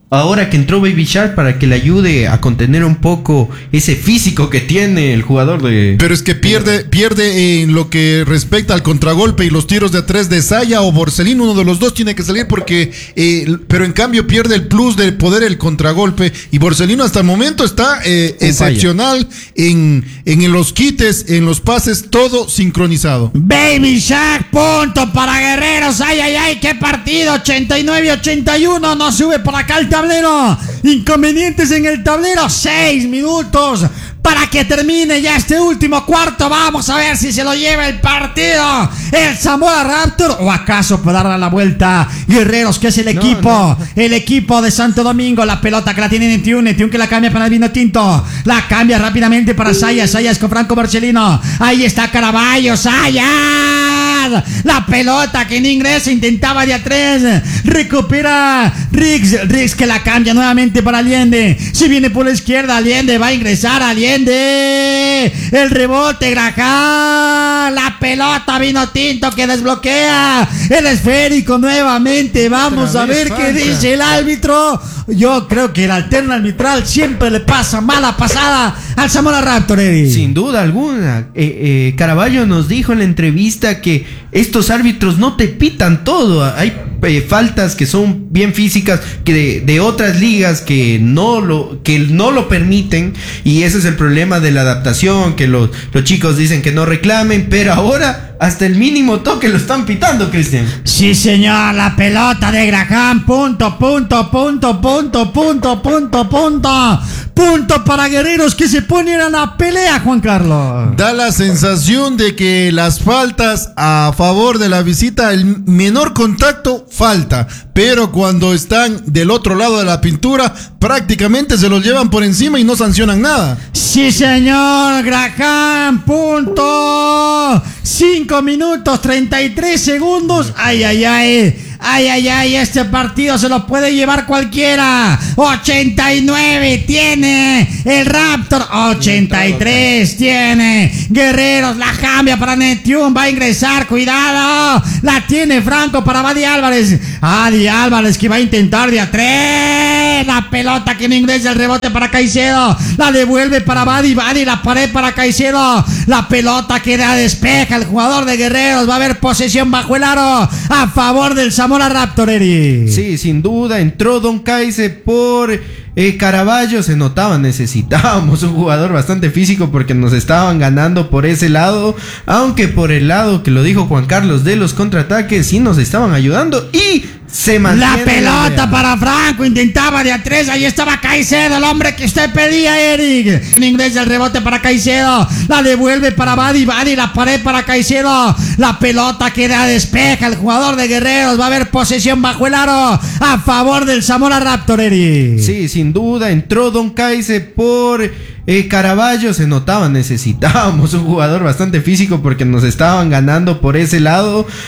ahora que entró Baby Shark para que le ayude a contener un poco ese físico que tiene el jugador de... Pero es que pierde, pierde en lo que respecta al contragolpe y los tiros de tres de Saya o Borselino, uno de los dos tiene que salir porque, eh, pero en cambio pierde el plus de poder el contragolpe y Borselino hasta el momento está eh, excepcional en, en los quites, en los pases, todo sincronizado. Baby Shark, punto para Guerreros, ay, ay, ay, qué partido, ochenta y nueve ochenta y uno, no sube por acá el tablero, inconvenientes en el tablero, seis minutos para que termine ya este último cuarto. Vamos a ver si se lo lleva el partido el Zamora Raptor o acaso puede dar la vuelta Guerreros, que es el equipo, no, no. el equipo de Santo Domingo. La pelota que la tiene Netiun, Netiun que la cambia para el vino tinto, la cambia rápidamente para Sayas, Sayas con Franco Borselino, ahí está Caraballo, Sayas, la pelota que no ingresa, intentaba de a tres, recupera Riggs, Riggs que la cambia nuevamente para Allende, si viene por la izquierda Allende, va a ingresar Allende, el rebote Graham, la pelota vino tinto que desbloquea el esférico nuevamente. Vamos a ver qué dice el árbitro. Yo creo que el alterno arbitral siempre le pasa mala pasada al Zamora Raptor, Eddie. Sin duda alguna. eh, eh, Caraballo nos dijo en la entrevista que estos árbitros no te pitan todo. Hay eh, faltas que son bien físicas, que de, de otras ligas que no lo que no lo permiten, y ese es el problema de la adaptación, que los, los chicos dicen que no reclamen, pero ahora hasta el mínimo toque lo están pitando, Cristian. Sí, señor, la pelota de Graham, punto, punto, punto, punto, punto, punto, punto, punto para Guerreros, que se ponen a la pelea, Juan Carlos. Da la sensación de que las faltas a favor de la visita, el menor contacto falta, pero cuando están del otro lado de la pintura, prácticamente se los llevan por encima y no sancionan nada. Sí, señor, Graham, punto, cinco minutos, treinta y tres segundos, ay, ay, ay. Ay, ay, ay, este partido se lo puede llevar cualquiera. ochenta y nueve tiene el Raptor, ochenta y tres tiene Guerreros, la cambia para Netiun, va a ingresar, cuidado, la tiene Franco para Badi Álvarez, Adi Álvarez que va a intentar de a tres, la pelota que no ingresa, el rebote para Caicedo, la devuelve para Badi, Badi, la pared para Caicedo, la pelota que da despeja el jugador de Guerreros, va a haber posesión bajo el aro a favor del Zamora Raptor, Eri. Sí, sin duda, entró Don Caice por eh, Caraballo, se notaba, necesitábamos un jugador bastante físico porque nos estaban ganando por ese lado, aunque por el lado que lo dijo Juan Carlos de los contraataques sí nos estaban ayudando y se mantiene. La pelota la para Franco, intentaba de a tres, ahí estaba Caicedo, el hombre que usted pedía, Eric. En inglés el rebote para Caicedo, la devuelve para Badi, Badi, la pared para Caicedo, la pelota queda despeja el jugador de Guerreros, va a haber posesión bajo el aro a favor del Zamora Raptor, Eric. Sí, sin duda, entró Don Caice por eh, Caraballo, se notaba, necesitábamos un jugador bastante físico porque nos estaban ganando por ese lado,